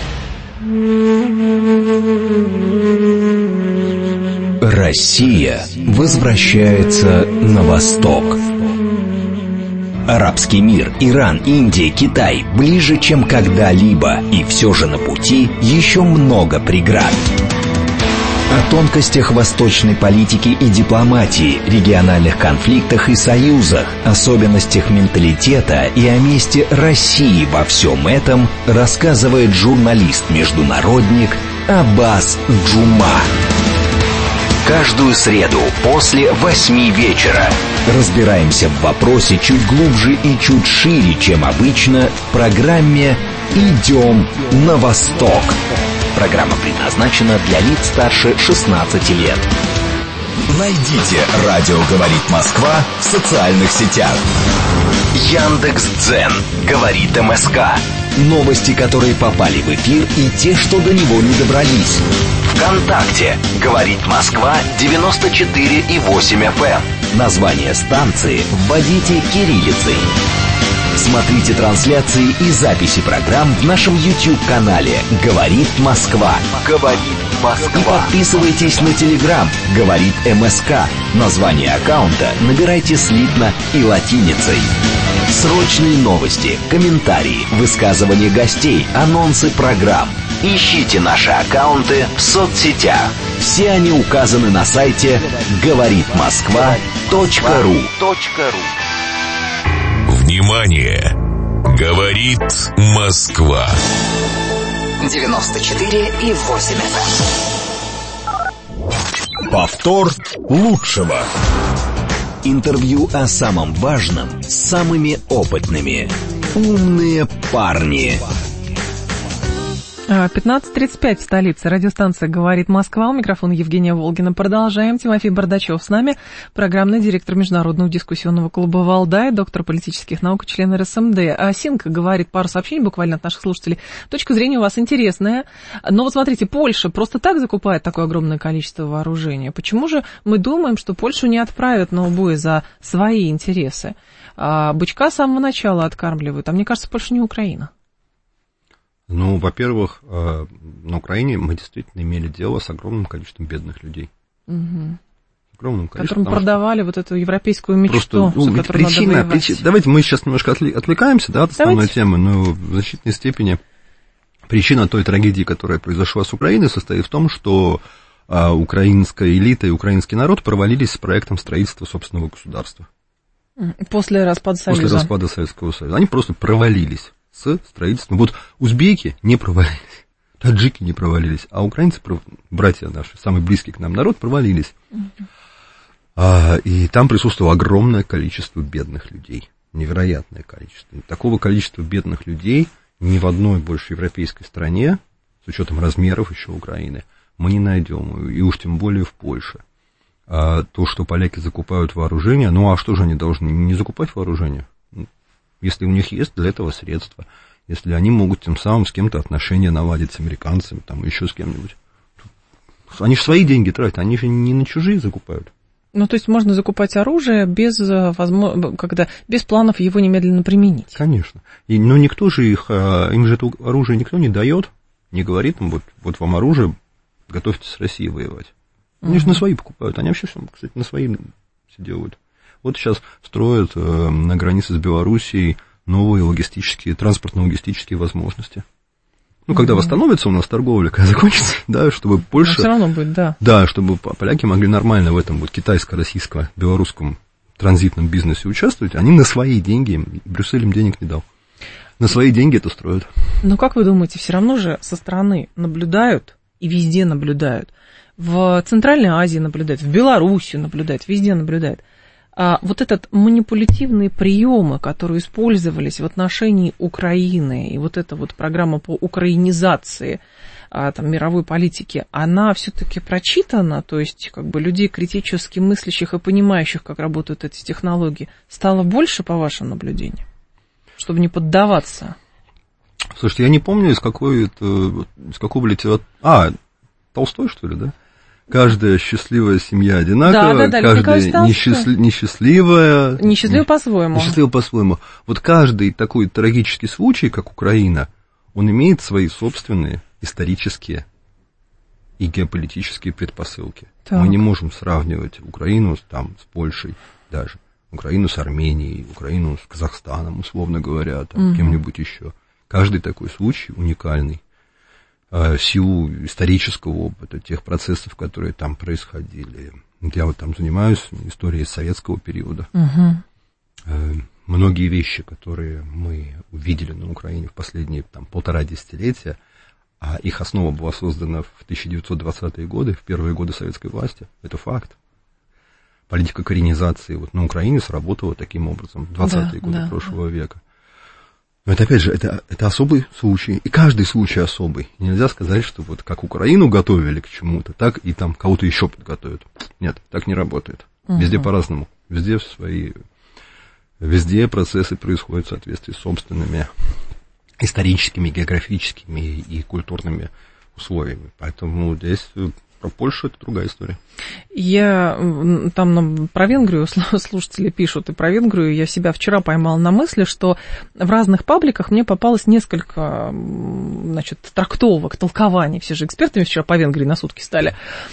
Россия возвращается на восток. Арабский мир, Иран, Индия, Китай ближе, чем когда-либо, и все же на пути еще много преград. О тонкостях восточной политики и дипломатии, региональных конфликтах и союзах, особенностях менталитета и о месте России во всем этом рассказывает журналист-международник Аббас Джума. Каждую среду после восьми вечера разбираемся в вопросе чуть глубже и чуть шире, чем обычно, в программе «Идем на восток». Программа предназначена для лиц старше шестнадцати лет. Найдите «Радио говорит Москва» в социальных сетях. Яндекс.Дзен, говорит МСК. Новости, которые попали в эфир, и те, что до него не добрались. ВКонтакте, говорит Москва, девяносто четыре и восемь эф эм. Название станции вводите кириллицей. Смотрите трансляции и записи программ в нашем YouTube-канале «Говорит Москва». «Говорит Москва». И подписывайтесь на Telegram «Говорит МСК». Название аккаунта набирайте слитно и латиницей. Срочные новости, комментарии, высказывания гостей, анонсы программ. Ищите наши аккаунты в соцсетях. Все они указаны на сайте говорит москва точка ру. Внимание! Говорит Москва. девяносто четыре и восемь эф эм. Повтор лучшего. Интервью о самом важном с самыми опытными. Умные парни. пятнадцать тридцать пять в столице. Радиостанция «Говорит Москва». У микрофона Евгения Волгина. Продолжаем. Тимофей Бардачев с нами. Программный директор Международного дискуссионного клуба «Валдай», доктор политических наук, член эр эс эм дэ. А Синка говорит пару сообщений буквально от наших слушателей. Точка зрения у вас интересная. Но вот смотрите, Польша просто так закупает такое огромное количество вооружения. Почему же мы думаем, что Польшу не отправят на убой за свои интересы? А бычка с самого начала откармливают. А мне кажется, Польша не Украина. Ну, во-первых, на Украине мы действительно имели дело с огромным количеством бедных людей. Угу. Огромным количеством. Которым продавали что... вот эту европейскую мечту, просто, ну, за которую причина, надо воевать. причина, давайте мы сейчас немножко отвлекаемся, да, от основной давайте. темы, но в значительной степени причина той трагедии, которая произошла с Украиной, состоит в том, что а, украинская элита и украинский народ провалились с проектом строительства собственного государства. После распада Союза. После распада Советского Союза. Они просто провалились с строительством. Вот узбеки не провалились, таджики не провалились, а украинцы, братья наши, самый близкий к нам народ, провалились. Mm-hmm. А, и там присутствовало огромное количество бедных людей, невероятное количество. Такого количества бедных людей ни в одной больше европейской стране, с учетом размеров еще Украины, мы не найдем, и уж тем более в Польше. А то, что поляки закупают вооружение, ну а что же они должны, не закупать вооружение? Если у них есть для этого средства, если они могут тем самым с кем-то отношения наладить, с американцами, там, еще с кем-нибудь. Они же свои деньги тратят, они же не на чужие закупают. Ну, то есть можно закупать оружие без, возможно, когда, без планов его немедленно применить. Конечно. И, но никто же их, им же это оружие никто не дает, не говорит им, вот, вот вам оружие, готовьтесь с Россией воевать. Они uh-huh. же на свои покупают, они вообще, кстати, на свои все делают. Вот сейчас строят э, на границе с Белоруссией новые логистические, транспортно-логистические возможности. Ну, когда mm-hmm. восстановится у нас торговля, когда закончится, да, чтобы Польша... Но все равно будет, да. Да, чтобы поляки могли нормально в этом вот китайско-российско-белорусском транзитном бизнесе участвовать, они на свои деньги, Брюссель им денег не дал, на свои деньги это строят. Ну, как вы думаете, все равно же со стороны наблюдают и везде наблюдают, в Центральной Азии наблюдают, в Беларуси наблюдают, везде наблюдают. А вот этот манипулятивные приемы, которые использовались в отношении Украины, и вот эта вот программа по украинизации а, там, мировой политики, она все-таки прочитана, то есть как бы людей критически мыслящих и понимающих, как работают эти технологии, стало больше, по вашим наблюдениям, чтобы не поддаваться? Слушайте, я не помню, из какой это, из какого литературы... А, Толстой, что ли, да? Каждая счастливая семья одинаковая, да, да, да, каждая несчастли... несчастливая... Несчастливая по-своему. Несчастливая по-своему. Вот каждый такой трагический случай, как Украина, он имеет свои собственные исторические и геополитические предпосылки. Так. Мы не можем сравнивать Украину там, с Польшей даже, Украину с Арменией, Украину с Казахстаном, условно говоря, там, угу. кем-нибудь еще. Каждый такой случай уникальный. В силу исторического опыта, тех процессов, которые там происходили. Я вот там занимаюсь историей советского периода. Угу. Многие вещи, которые мы увидели на Украине в последние там, полтора десятилетия, а их основа была создана в тысяча девятьсот двадцатые годы, в первые годы советской власти, это факт. Политика коренизации вот на Украине сработала таким образом в двадцатые да, годы да, прошлого да. века. Но это, опять же, это, это особый случай, и каждый случай особый. Нельзя сказать, что вот как Украину готовили к чему-то, так и там кого-то еще подготовят. Нет, так не работает. Uh-huh. Везде по-разному. Везде свои... Везде процессы происходят в соответствии с собственными историческими, географическими и культурными условиями. Поэтому здесь... Про Польшу это другая история. Я там нам про Венгрию слушатели пишут, и про Венгрию я себя вчера поймала на мысли, что в разных пабликах мне попалось несколько, значит, трактовок, толкований. Все же экспертами вчера по Венгрии на сутки стали.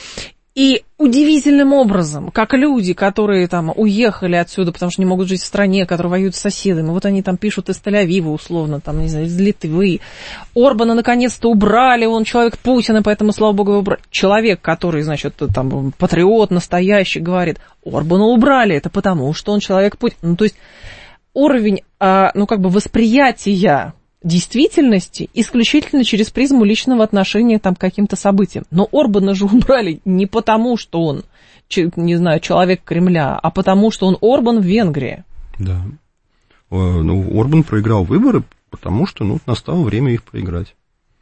И удивительным образом, как люди, которые там уехали отсюда, потому что не могут жить в стране, которые воюют с соседями, вот они там пишут из Тель-Авива, условно, там, не знаю, из Литвы. Орбана наконец-то убрали, он человек Путина, поэтому, слава богу, его убрали. Человек, который, значит, там, патриот настоящий, говорит, Орбана убрали, это потому, что он человек Путина. Ну, то есть уровень, ну, как бы восприятия действительности исключительно через призму личного отношения там, к каким-то событиям. Но Орбана же убрали не потому, что он, не знаю, человек Кремля, а потому, что он Орбан в Венгрии. Да. Ну, Орбан проиграл выборы, потому что ну, настало время их проиграть.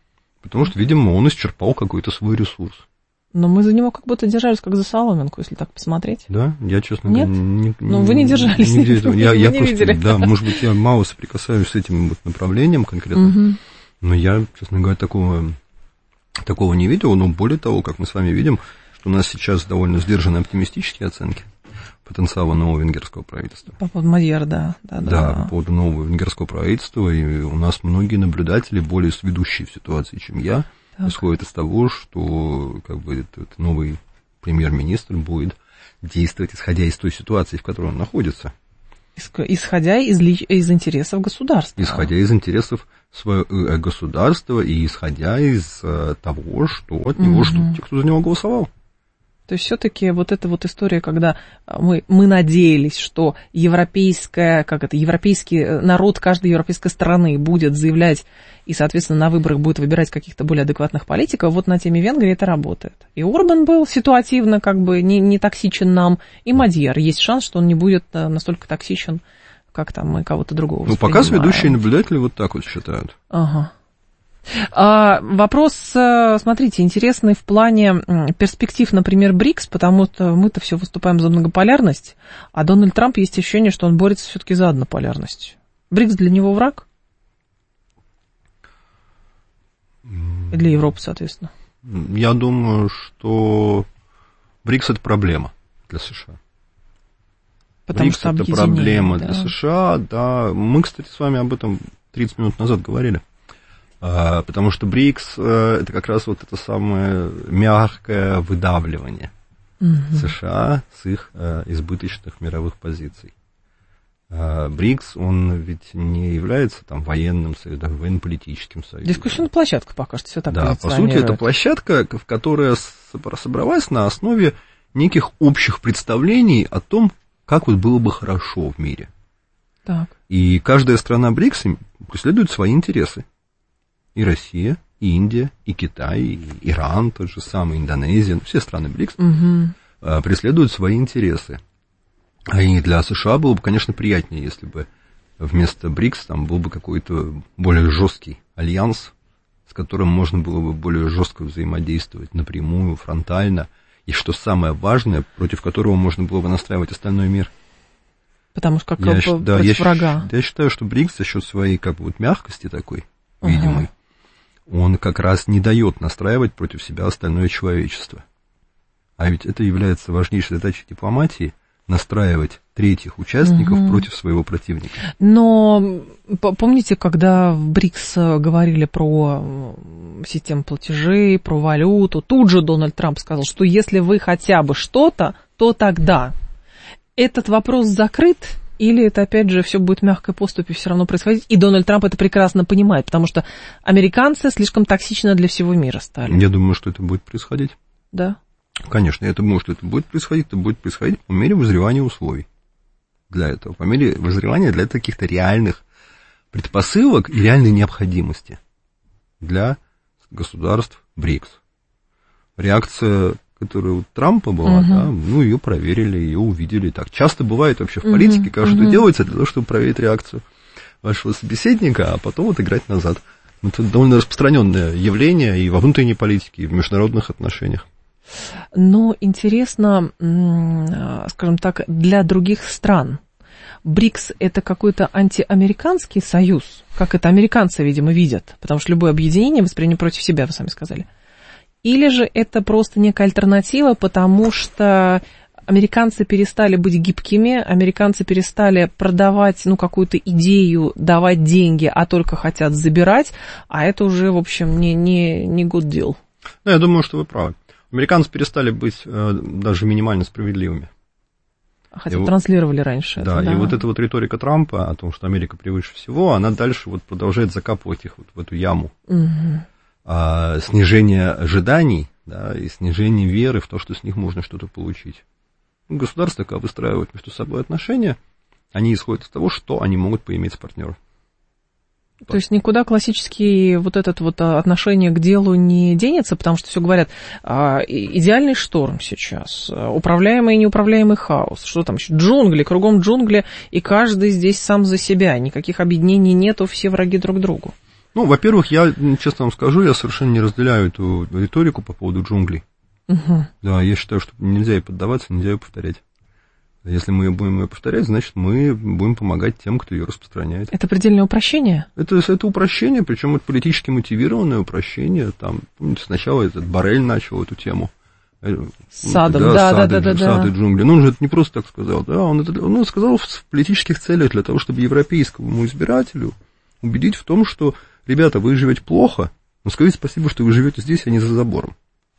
Потому что, видимо, он исчерпал какой-то свой ресурс. Но мы за него как будто держались, как за соломинку, если так посмотреть. Да? Я, честно Нет? говоря, не... Ну, вы не держались. Не, не, я я не просто, видели. Да, может быть, я мало соприкасаюсь с этим вот направлением конкретно, угу. но я, честно говоря, такого, такого не видел. Но более того, как мы с вами видим, что у нас сейчас довольно сдержанные оптимистические оценки потенциала нового венгерского правительства. По поводу Мадьяр, да. Да, да, да, по поводу нового венгерского правительства. И у нас многие наблюдатели, более сведущие в ситуации, чем я, так. исходит из того, что как бы, этот новый премьер-министр будет действовать, исходя из той ситуации, в которой он находится. Исходя из, из интересов государства. Исходя из интересов своего государства и исходя из того, что от него угу. ждут те, кто за него голосовал. То есть все-таки вот эта вот история, когда мы, мы надеялись, что европейская, как это, европейский народ каждой европейской страны будет заявлять и, соответственно, на выборах будет выбирать каких-то более адекватных политиков, вот на теме Венгрии это работает. И Орбан был ситуативно как бы не, не токсичен нам, и Мадьяр. Есть шанс, что он не будет настолько токсичен, как там мы кого-то другого Ну, пока ведущие наблюдатели вот так вот считают. Ага. А, вопрос, смотрите, интересный в плане перспектив, например, БРИКС, потому что мы-то все выступаем за многополярность, а Дональд Трамп есть ощущение, что он борется все-таки за однополярность. БРИКС для него враг? И для Европы, соответственно. Я думаю, что БРИКС это проблема для США. Потому БРИКС что это проблема да. для США, да. Мы, кстати, с вами об этом тридцать минут назад говорили. Потому что БРИКС – это как раз вот это самое мягкое выдавливание угу. США с их избыточных мировых позиций. БРИКС, он ведь не является там военным союзом, военно-политическим союзом. Дискуссионная площадка пока что все так Да, по сути, это площадка, в которая собралась на основе неких общих представлений о том, как вот было бы хорошо в мире. Так. И каждая страна БРИКС преследует свои интересы. И Россия, и Индия, и Китай, и Иран, тот же самый, Индонезия, все страны БРИКС угу. преследуют свои интересы. И для США было бы, конечно, приятнее, если бы вместо БРИКС там был бы какой-то более жесткий альянс, с которым можно было бы более жестко взаимодействовать напрямую, фронтально, и, что самое важное, против которого можно было бы настраивать остальной мир. Потому что как я, против да, я, врага. Я считаю, что БРИКС за счет своей как бы, вот, мягкости такой, видимой, uh-huh. он как раз не дает настраивать против себя остальное человечество. А ведь это является важнейшей задачей дипломатии – настраивать третьих участников uh-huh. против своего противника. Но помните, когда в БРИКС говорили про систему платежей, про валюту, тут же Дональд Трамп сказал, что если вы хотя бы что-то, то тогда. Этот вопрос закрыт? Или это, опять же, все будет в мягкой поступе все равно происходить, и Дональд Трамп это прекрасно понимает, потому что американцы слишком токсичны для всего мира стали. Я думаю, что это будет происходить. Да? Конечно, я думаю, что это будет происходить, это будет происходить по мере вызревания условий для этого, по мере вызревания для каких-то реальных предпосылок и реальной необходимости для государств БРИКС. Реакция, которая у Трампа была, uh-huh. да, ну, ее проверили, ее увидели. Так часто бывает вообще в политике, uh-huh. кажется, uh-huh. что делается для того, чтобы проверить реакцию вашего собеседника, а потом отыграть назад. Это довольно распространенное явление и во внутренней политике, и в международных отношениях. Но интересно, скажем так, для других стран. БРИКС – это какой-то антиамериканский союз, как это американцы, видимо, видят, потому что любое объединение воспринято против себя, вы сами сказали. Или же это просто некая альтернатива, потому что американцы перестали быть гибкими, американцы перестали продавать, ну, какую-то идею, давать деньги, а только хотят забирать, а это уже, в общем, не, не, не good deal. Ну, я думаю, что вы правы. Американцы перестали быть э, даже минимально справедливыми. Хотя и транслировали раньше. Да, это, да, и вот эта вот риторика Трампа о том, что Америка превыше всего, она дальше вот продолжает закапывать их вот в эту яму. Угу. А, снижение ожиданий, да, и снижение веры в то, что с них можно что-то получить. Государства, когда выстраивают между собой отношения, они исходят из того, что они могут поиметь с партнером. То есть никуда классические вот это вот отношение к делу не денется, потому что все говорят, идеальный шторм сейчас, управляемый и неуправляемый хаос, что там еще, джунгли, кругом джунгли, и каждый здесь сам за себя, никаких объединений нету, все враги друг другу. Ну, во-первых, я, честно вам скажу, я совершенно не разделяю эту риторику по поводу джунглей. Угу. Да, я считаю, что нельзя ей поддаваться, нельзя ее повторять. Если мы будем ее повторять, значит, мы будем помогать тем, кто ее распространяет. Это предельное упрощение? Это, это упрощение, причем это политически мотивированное упрощение. Там, помните, сначала этот Боррель начал эту тему. Садом, да, да, сады, да, да, да. Сады, джунгли. Ну, он же это не просто так сказал, да, он это он сказал в политических целях для того, чтобы европейскому избирателю убедить в том, что, ребята, вы живете плохо, но скажите спасибо, что вы живете здесь, а не за забором.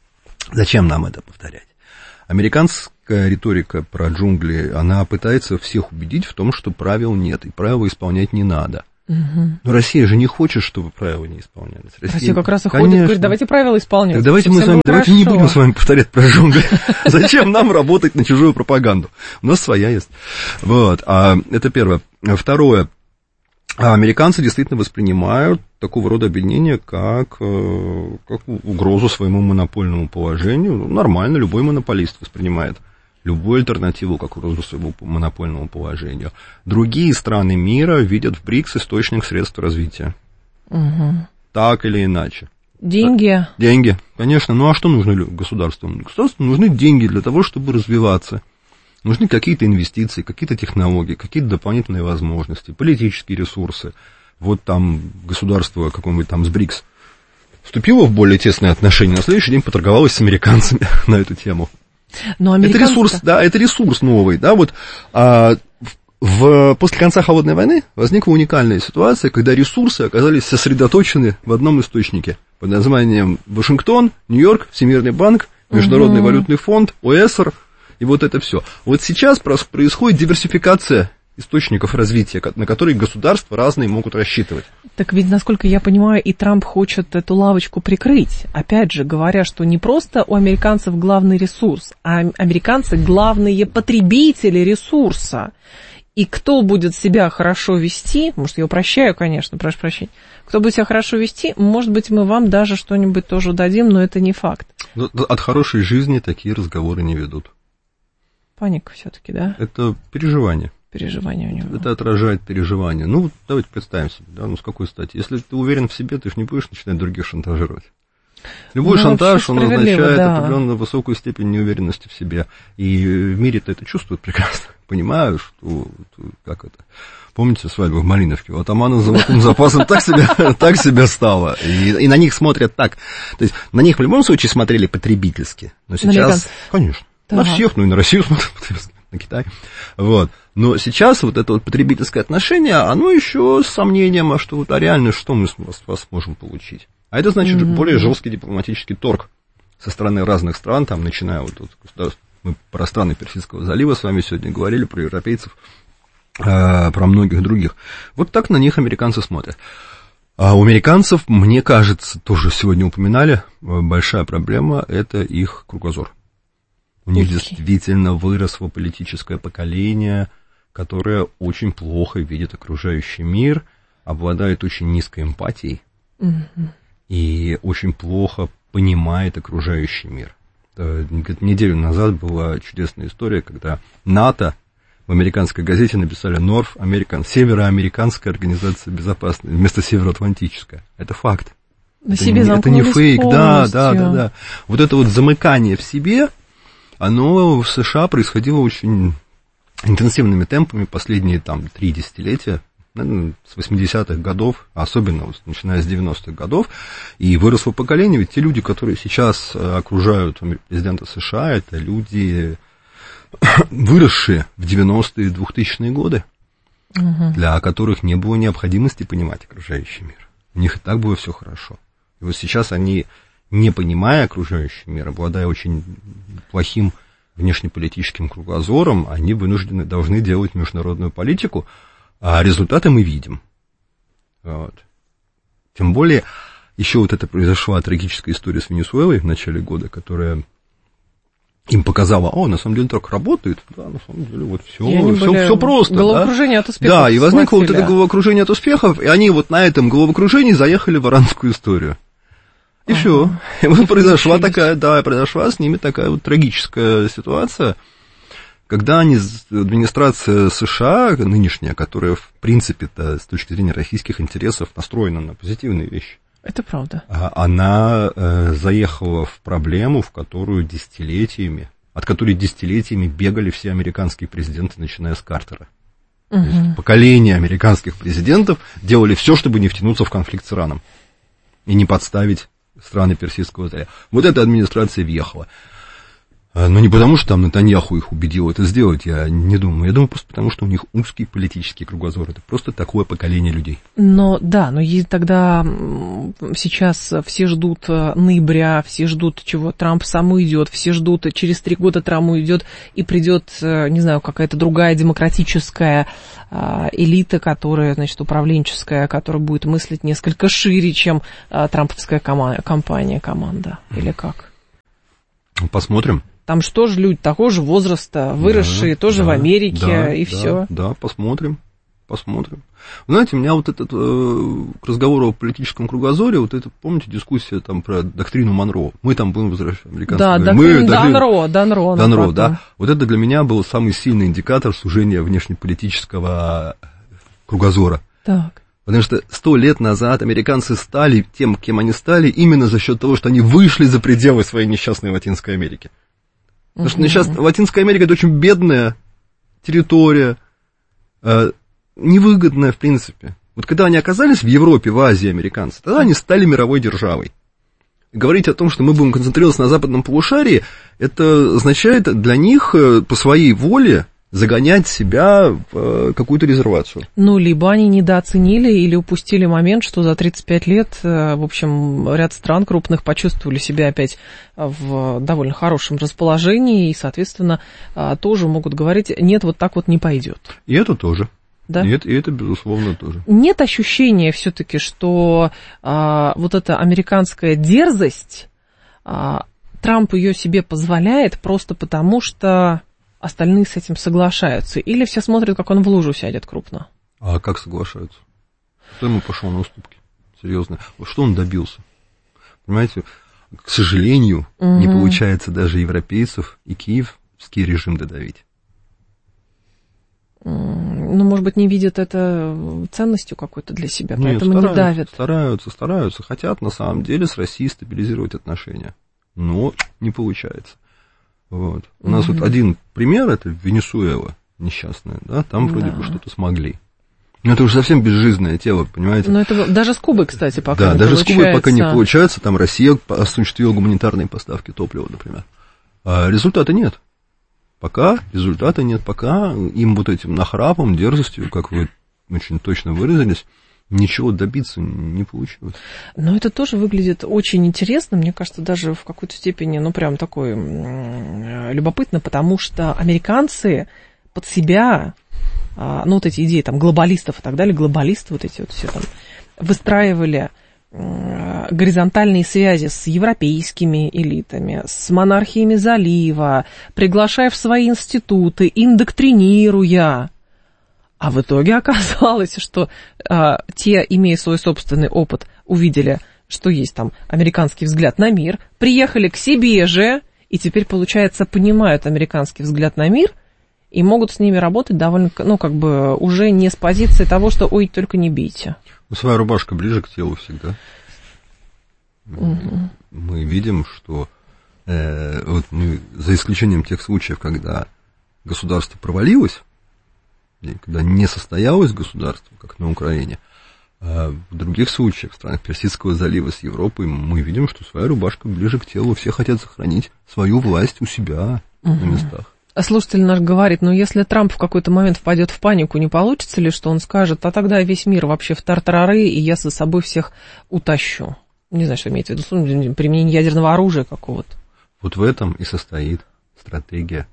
Зачем нам это повторять? Американская риторика про джунгли, она пытается всех убедить в том, что правил нет, и правила исполнять не надо. Угу. Но Россия же не хочет, чтобы правила не исполнялись. Россия, Россия как раз и ходит, говорит, давайте правила исполнять. Так давайте мы с вами, давайте не будем с вами повторять про джунгли. Зачем нам работать на чужую пропаганду? У нас своя есть. Вот, а это первое. Второе. Американцы действительно воспринимают такого рода обвинения как, как угрозу своему монопольному положению. Нормально, любой монополист воспринимает любую альтернативу как угрозу своему монопольному положению. Другие страны мира видят в БРИКС источник средств развития. Угу. Так или иначе. Деньги. Деньги, конечно. Ну а что нужно государству? Государству нужны деньги для того, чтобы развиваться. Нужны какие-то инвестиции, какие-то технологии, какие-то дополнительные возможности, политические ресурсы. Вот там государство какое-нибудь там с БРИКС вступило в более тесные отношения, на следующий день поторговалось с американцами на эту тему. Но американцы... Это ресурс, да, это ресурс новый, да, вот а, в, после конца Холодной войны возникла уникальная ситуация, когда ресурсы оказались сосредоточены в одном источнике под названием Вашингтон, Нью-Йорк, Всемирный банк, Международный угу. валютный фонд, ОЭСР. И вот это все. Вот сейчас происходит диверсификация источников развития, на которые государства разные могут рассчитывать. Так ведь, насколько я понимаю, и Трамп хочет эту лавочку прикрыть. Опять же, говоря, что не просто у американцев главный ресурс, а американцы главные потребители ресурса. И кто будет себя хорошо вести, может, я упрощаю, конечно, прошу прощения, кто будет себя хорошо вести, может быть, мы вам даже что-нибудь тоже дадим, но это не факт. От хорошей жизни такие разговоры не ведут. Паника все-таки, да? Это переживание. Переживание у него. Это отражает переживание. Ну, давайте представим себе, да, ну, с какой стати. Если ты уверен в себе, ты же не будешь начинать других шантажировать. Любой ну, шантаж, он означает да. определенную высокую степень неуверенности в себе. И в мире-то это чувствуют прекрасно. Понимаю, что, как это... Помните свадьбу в Малиновке? У атамана с золотым запасом так себя, так себя стало. И, и на них смотрят так. То есть на них в любом случае смотрели потребительски. Но сейчас... Конечно. Так. На всех, ну и на Россию смотрят, на Китай. Вот. Но сейчас вот это вот потребительское отношение, оно еще с сомнением, а что вот, а реально что мы с вас можем получить? А это значит mm-hmm. более жесткий дипломатический торг со стороны разных стран, там, начиная вот тут, мы про страны Персидского залива с вами сегодня говорили, про европейцев, э, про многих других. Вот так на них американцы смотрят. А у американцев, мне кажется, тоже сегодня упоминали, большая проблема – это их кругозор. У них действительно выросло политическое поколение, которое очень плохо видит окружающий мир, обладает очень низкой эмпатией mm-hmm. и очень плохо понимает окружающий мир. Неделю назад была чудесная история, когда НАТО в американской газете написали North American, Североамериканская организация безопасности, вместо Североатлантическая. Это факт. На это, себе не, это не фейк, полностью. да, да, да, да. Вот это вот замыкание в себе, оно в США происходило очень интенсивными темпами последние там три десятилетия, наверное, с восьмидесятых годов, особенно начиная с девяностых годов, и выросло поколение, ведь те люди, которые сейчас окружают президента США, это люди, выросшие в девяностые и двухтысячные годы, угу. для которых не было необходимости понимать окружающий мир. У них и так было все хорошо. И вот сейчас они, не понимая окружающий мир, обладая очень плохим внешнеполитическим кругозором, они вынуждены, должны делать международную политику, а результаты мы видим. Вот. Тем более, еще вот это произошла трагическая история с Венесуэлой в начале года, которая им показала, о, на самом деле так работает, да, на самом деле вот все, все, все просто. Головокружение да? от успехов. Да, и возникло вот это головокружение от успехов, и они вот на этом головокружении заехали в иранскую историю. И ага. все. И вот произошла такая, да, произошла с ними такая вот трагическая ситуация, когда они, администрация США нынешняя, которая, в принципе-то, с точки зрения российских интересов, настроена на позитивные вещи. Это правда. Она э, заехала в проблему, в которую десятилетиями, от которой десятилетиями бегали все американские президенты, начиная с Картера. Угу. То есть поколение американских президентов делали все, чтобы не втянуться в конфликт с Ираном и не подставить страны Персидского залива. Вот эта администрация въехала. Но не потому, что там Нетаньяху их убедил это сделать, я не думаю. Я думаю, просто потому, что у них узкий политический кругозор. Это просто такое поколение людей. Но да, но и тогда сейчас все ждут ноября, все ждут, чего Трамп сам уйдет, все ждут, через три года Трамп уйдет, и придет, не знаю, какая-то другая демократическая элита, которая, значит, управленческая, которая будет мыслить несколько шире, чем трамповская компания, команда. Или как? Посмотрим. Там же тоже люди такого же возраста, выросшие да, тоже да, в Америке, да, и да, все. Да, посмотрим, посмотрим. Знаете, у меня вот этот э, разговор о политическом кругозоре, вот это, помните, дискуссия там про доктрину Монро? Мы там будем возвращать американцев. Да, доктрина Данро, Данро. Данро, да. Вот это для меня был самый сильный индикатор сужения внешнеполитического кругозора. Так. Потому что сто лет назад американцы стали тем, кем они стали, именно за счет того, что они вышли за пределы своей несчастной Латинской Америки. Потому что сейчас Латинская Америка — это очень бедная территория, э, невыгодная, в принципе. Вот когда они оказались в Европе, в Азии, американцы, тогда они стали мировой державой. И говорить о том, что мы будем концентрироваться на западном полушарии, это означает для них по своей воле загонять себя в какую-то резервацию. Ну, либо они недооценили или упустили момент, что за тридцать пять лет, в общем, ряд стран крупных почувствовали себя опять в довольно хорошем расположении и, соответственно, тоже могут говорить, нет, вот так вот не пойдет. И это тоже. Да? И, это, и это, безусловно, тоже. Нет ощущения все-таки, что а, вот эта американская дерзость, а, Трамп ее себе позволяет просто потому, что остальные с этим соглашаются? Или все смотрят, как он в лужу сядет крупно? А как соглашаются? Кто ему пошел на уступки? Серьезно. Что он добился? Понимаете, к сожалению, угу. не получается даже европейцев и киевский режим додавить. Ну, может быть, не видят это ценностью какой-то для себя, Нет, поэтому стараются, не давят. Стараются, стараются. Хотят, на самом деле, с Россией стабилизировать отношения. Но не получается. Вот. У нас mm-hmm. вот один пример, это Венесуэла несчастная, да, там вроде да. бы что-то смогли. Но это уже совсем безжизненное тело, понимаете? Но это даже с Кубой, кстати, пока да, не даже получается. с Кубой пока не получается, там Россия осуществила гуманитарные поставки топлива, например. А результата нет. Пока результата нет, пока им вот этим нахрапом, дерзостью, как вы очень точно выразились, ничего добиться не получилось. Но это тоже выглядит очень интересно, мне кажется, даже в какой-то степени, ну, прям такой любопытно, потому что американцы под себя, ну, вот эти идеи там глобалистов и так далее, глобалисты вот эти вот все там выстраивали горизонтальные связи с европейскими элитами, с монархиями залива, приглашая в свои институты, индоктринируя. А в итоге оказалось, что а, те, имея свой собственный опыт, увидели, что есть там американский взгляд на мир, приехали к себе же, и теперь, получается, понимают американский взгляд на мир, и могут с ними работать довольно, ну, как бы, уже не с позиции того, что, ой, только не бейте. Ну, своя рубашка ближе к телу всегда. Угу. Мы видим, что, э, вот мы, за исключением тех случаев, когда государство провалилось, когда не состоялось государство, как на Украине, а в других случаях, в странах Персидского залива с Европой, мы видим, что своя рубашка ближе к телу, все хотят сохранить свою власть у себя угу. на местах. А слушатель наш говорит, ну если Трамп в какой-то момент впадет в панику, не получится ли, что он скажет, а тогда весь мир вообще в тартарары, и я за собой всех утащу? Не знаю, что имеется в виду, применение ядерного оружия какого-то. Вот в этом и состоит стратегия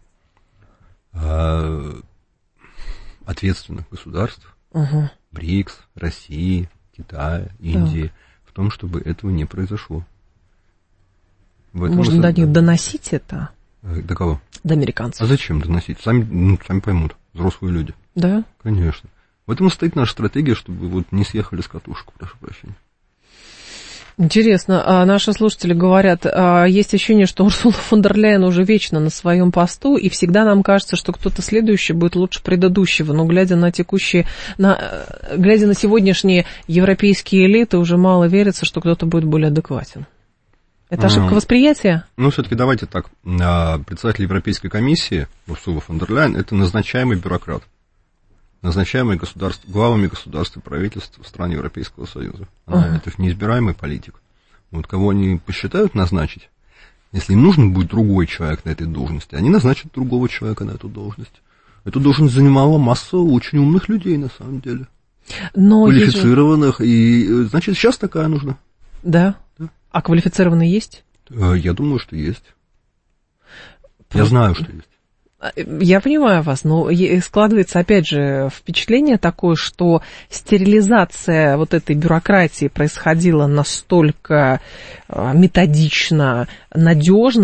ответственных государств, угу. БРИКС, России, Китая, Индии, так. в том, чтобы этого не произошло. Можно до них доносить это? До кого? До американцев. А зачем доносить? Сами, ну, сами поймут, взрослые люди. Да? Конечно. В этом состоит наша стратегия, чтобы вот не съехали с катушек, прошу прощения. Интересно, а наши слушатели говорят, а есть ощущение, что Урсула фон дер Ляйен уже вечно на своем посту, и всегда нам кажется, что кто-то следующий будет лучше предыдущего, но глядя на текущие, на, глядя на сегодняшние европейские элиты, уже мало верится, что кто-то будет более адекватен. Это ошибка восприятия? Ну, все-таки давайте так. Председатель Европейской комиссии Урсула фон дер Ляйен – это назначаемый бюрократ, назначаемый государств, главами государств и правительств стран Европейского Союза. Она, uh-huh. Это неизбираемый политик. Вот кого они посчитают назначить, если им нужен будет другой человек на этой должности, они назначат другого человека на эту должность. Эту должность занимала масса очень умных людей, на самом деле. Но квалифицированных, же... и, значит, сейчас такая нужна. Да? да. А квалифицированные есть? Я думаю, что есть. Я знаю, что есть. Я понимаю вас, но складывается, опять же, впечатление такое, что стерилизация вот этой бюрократии происходила настолько методично, надежно,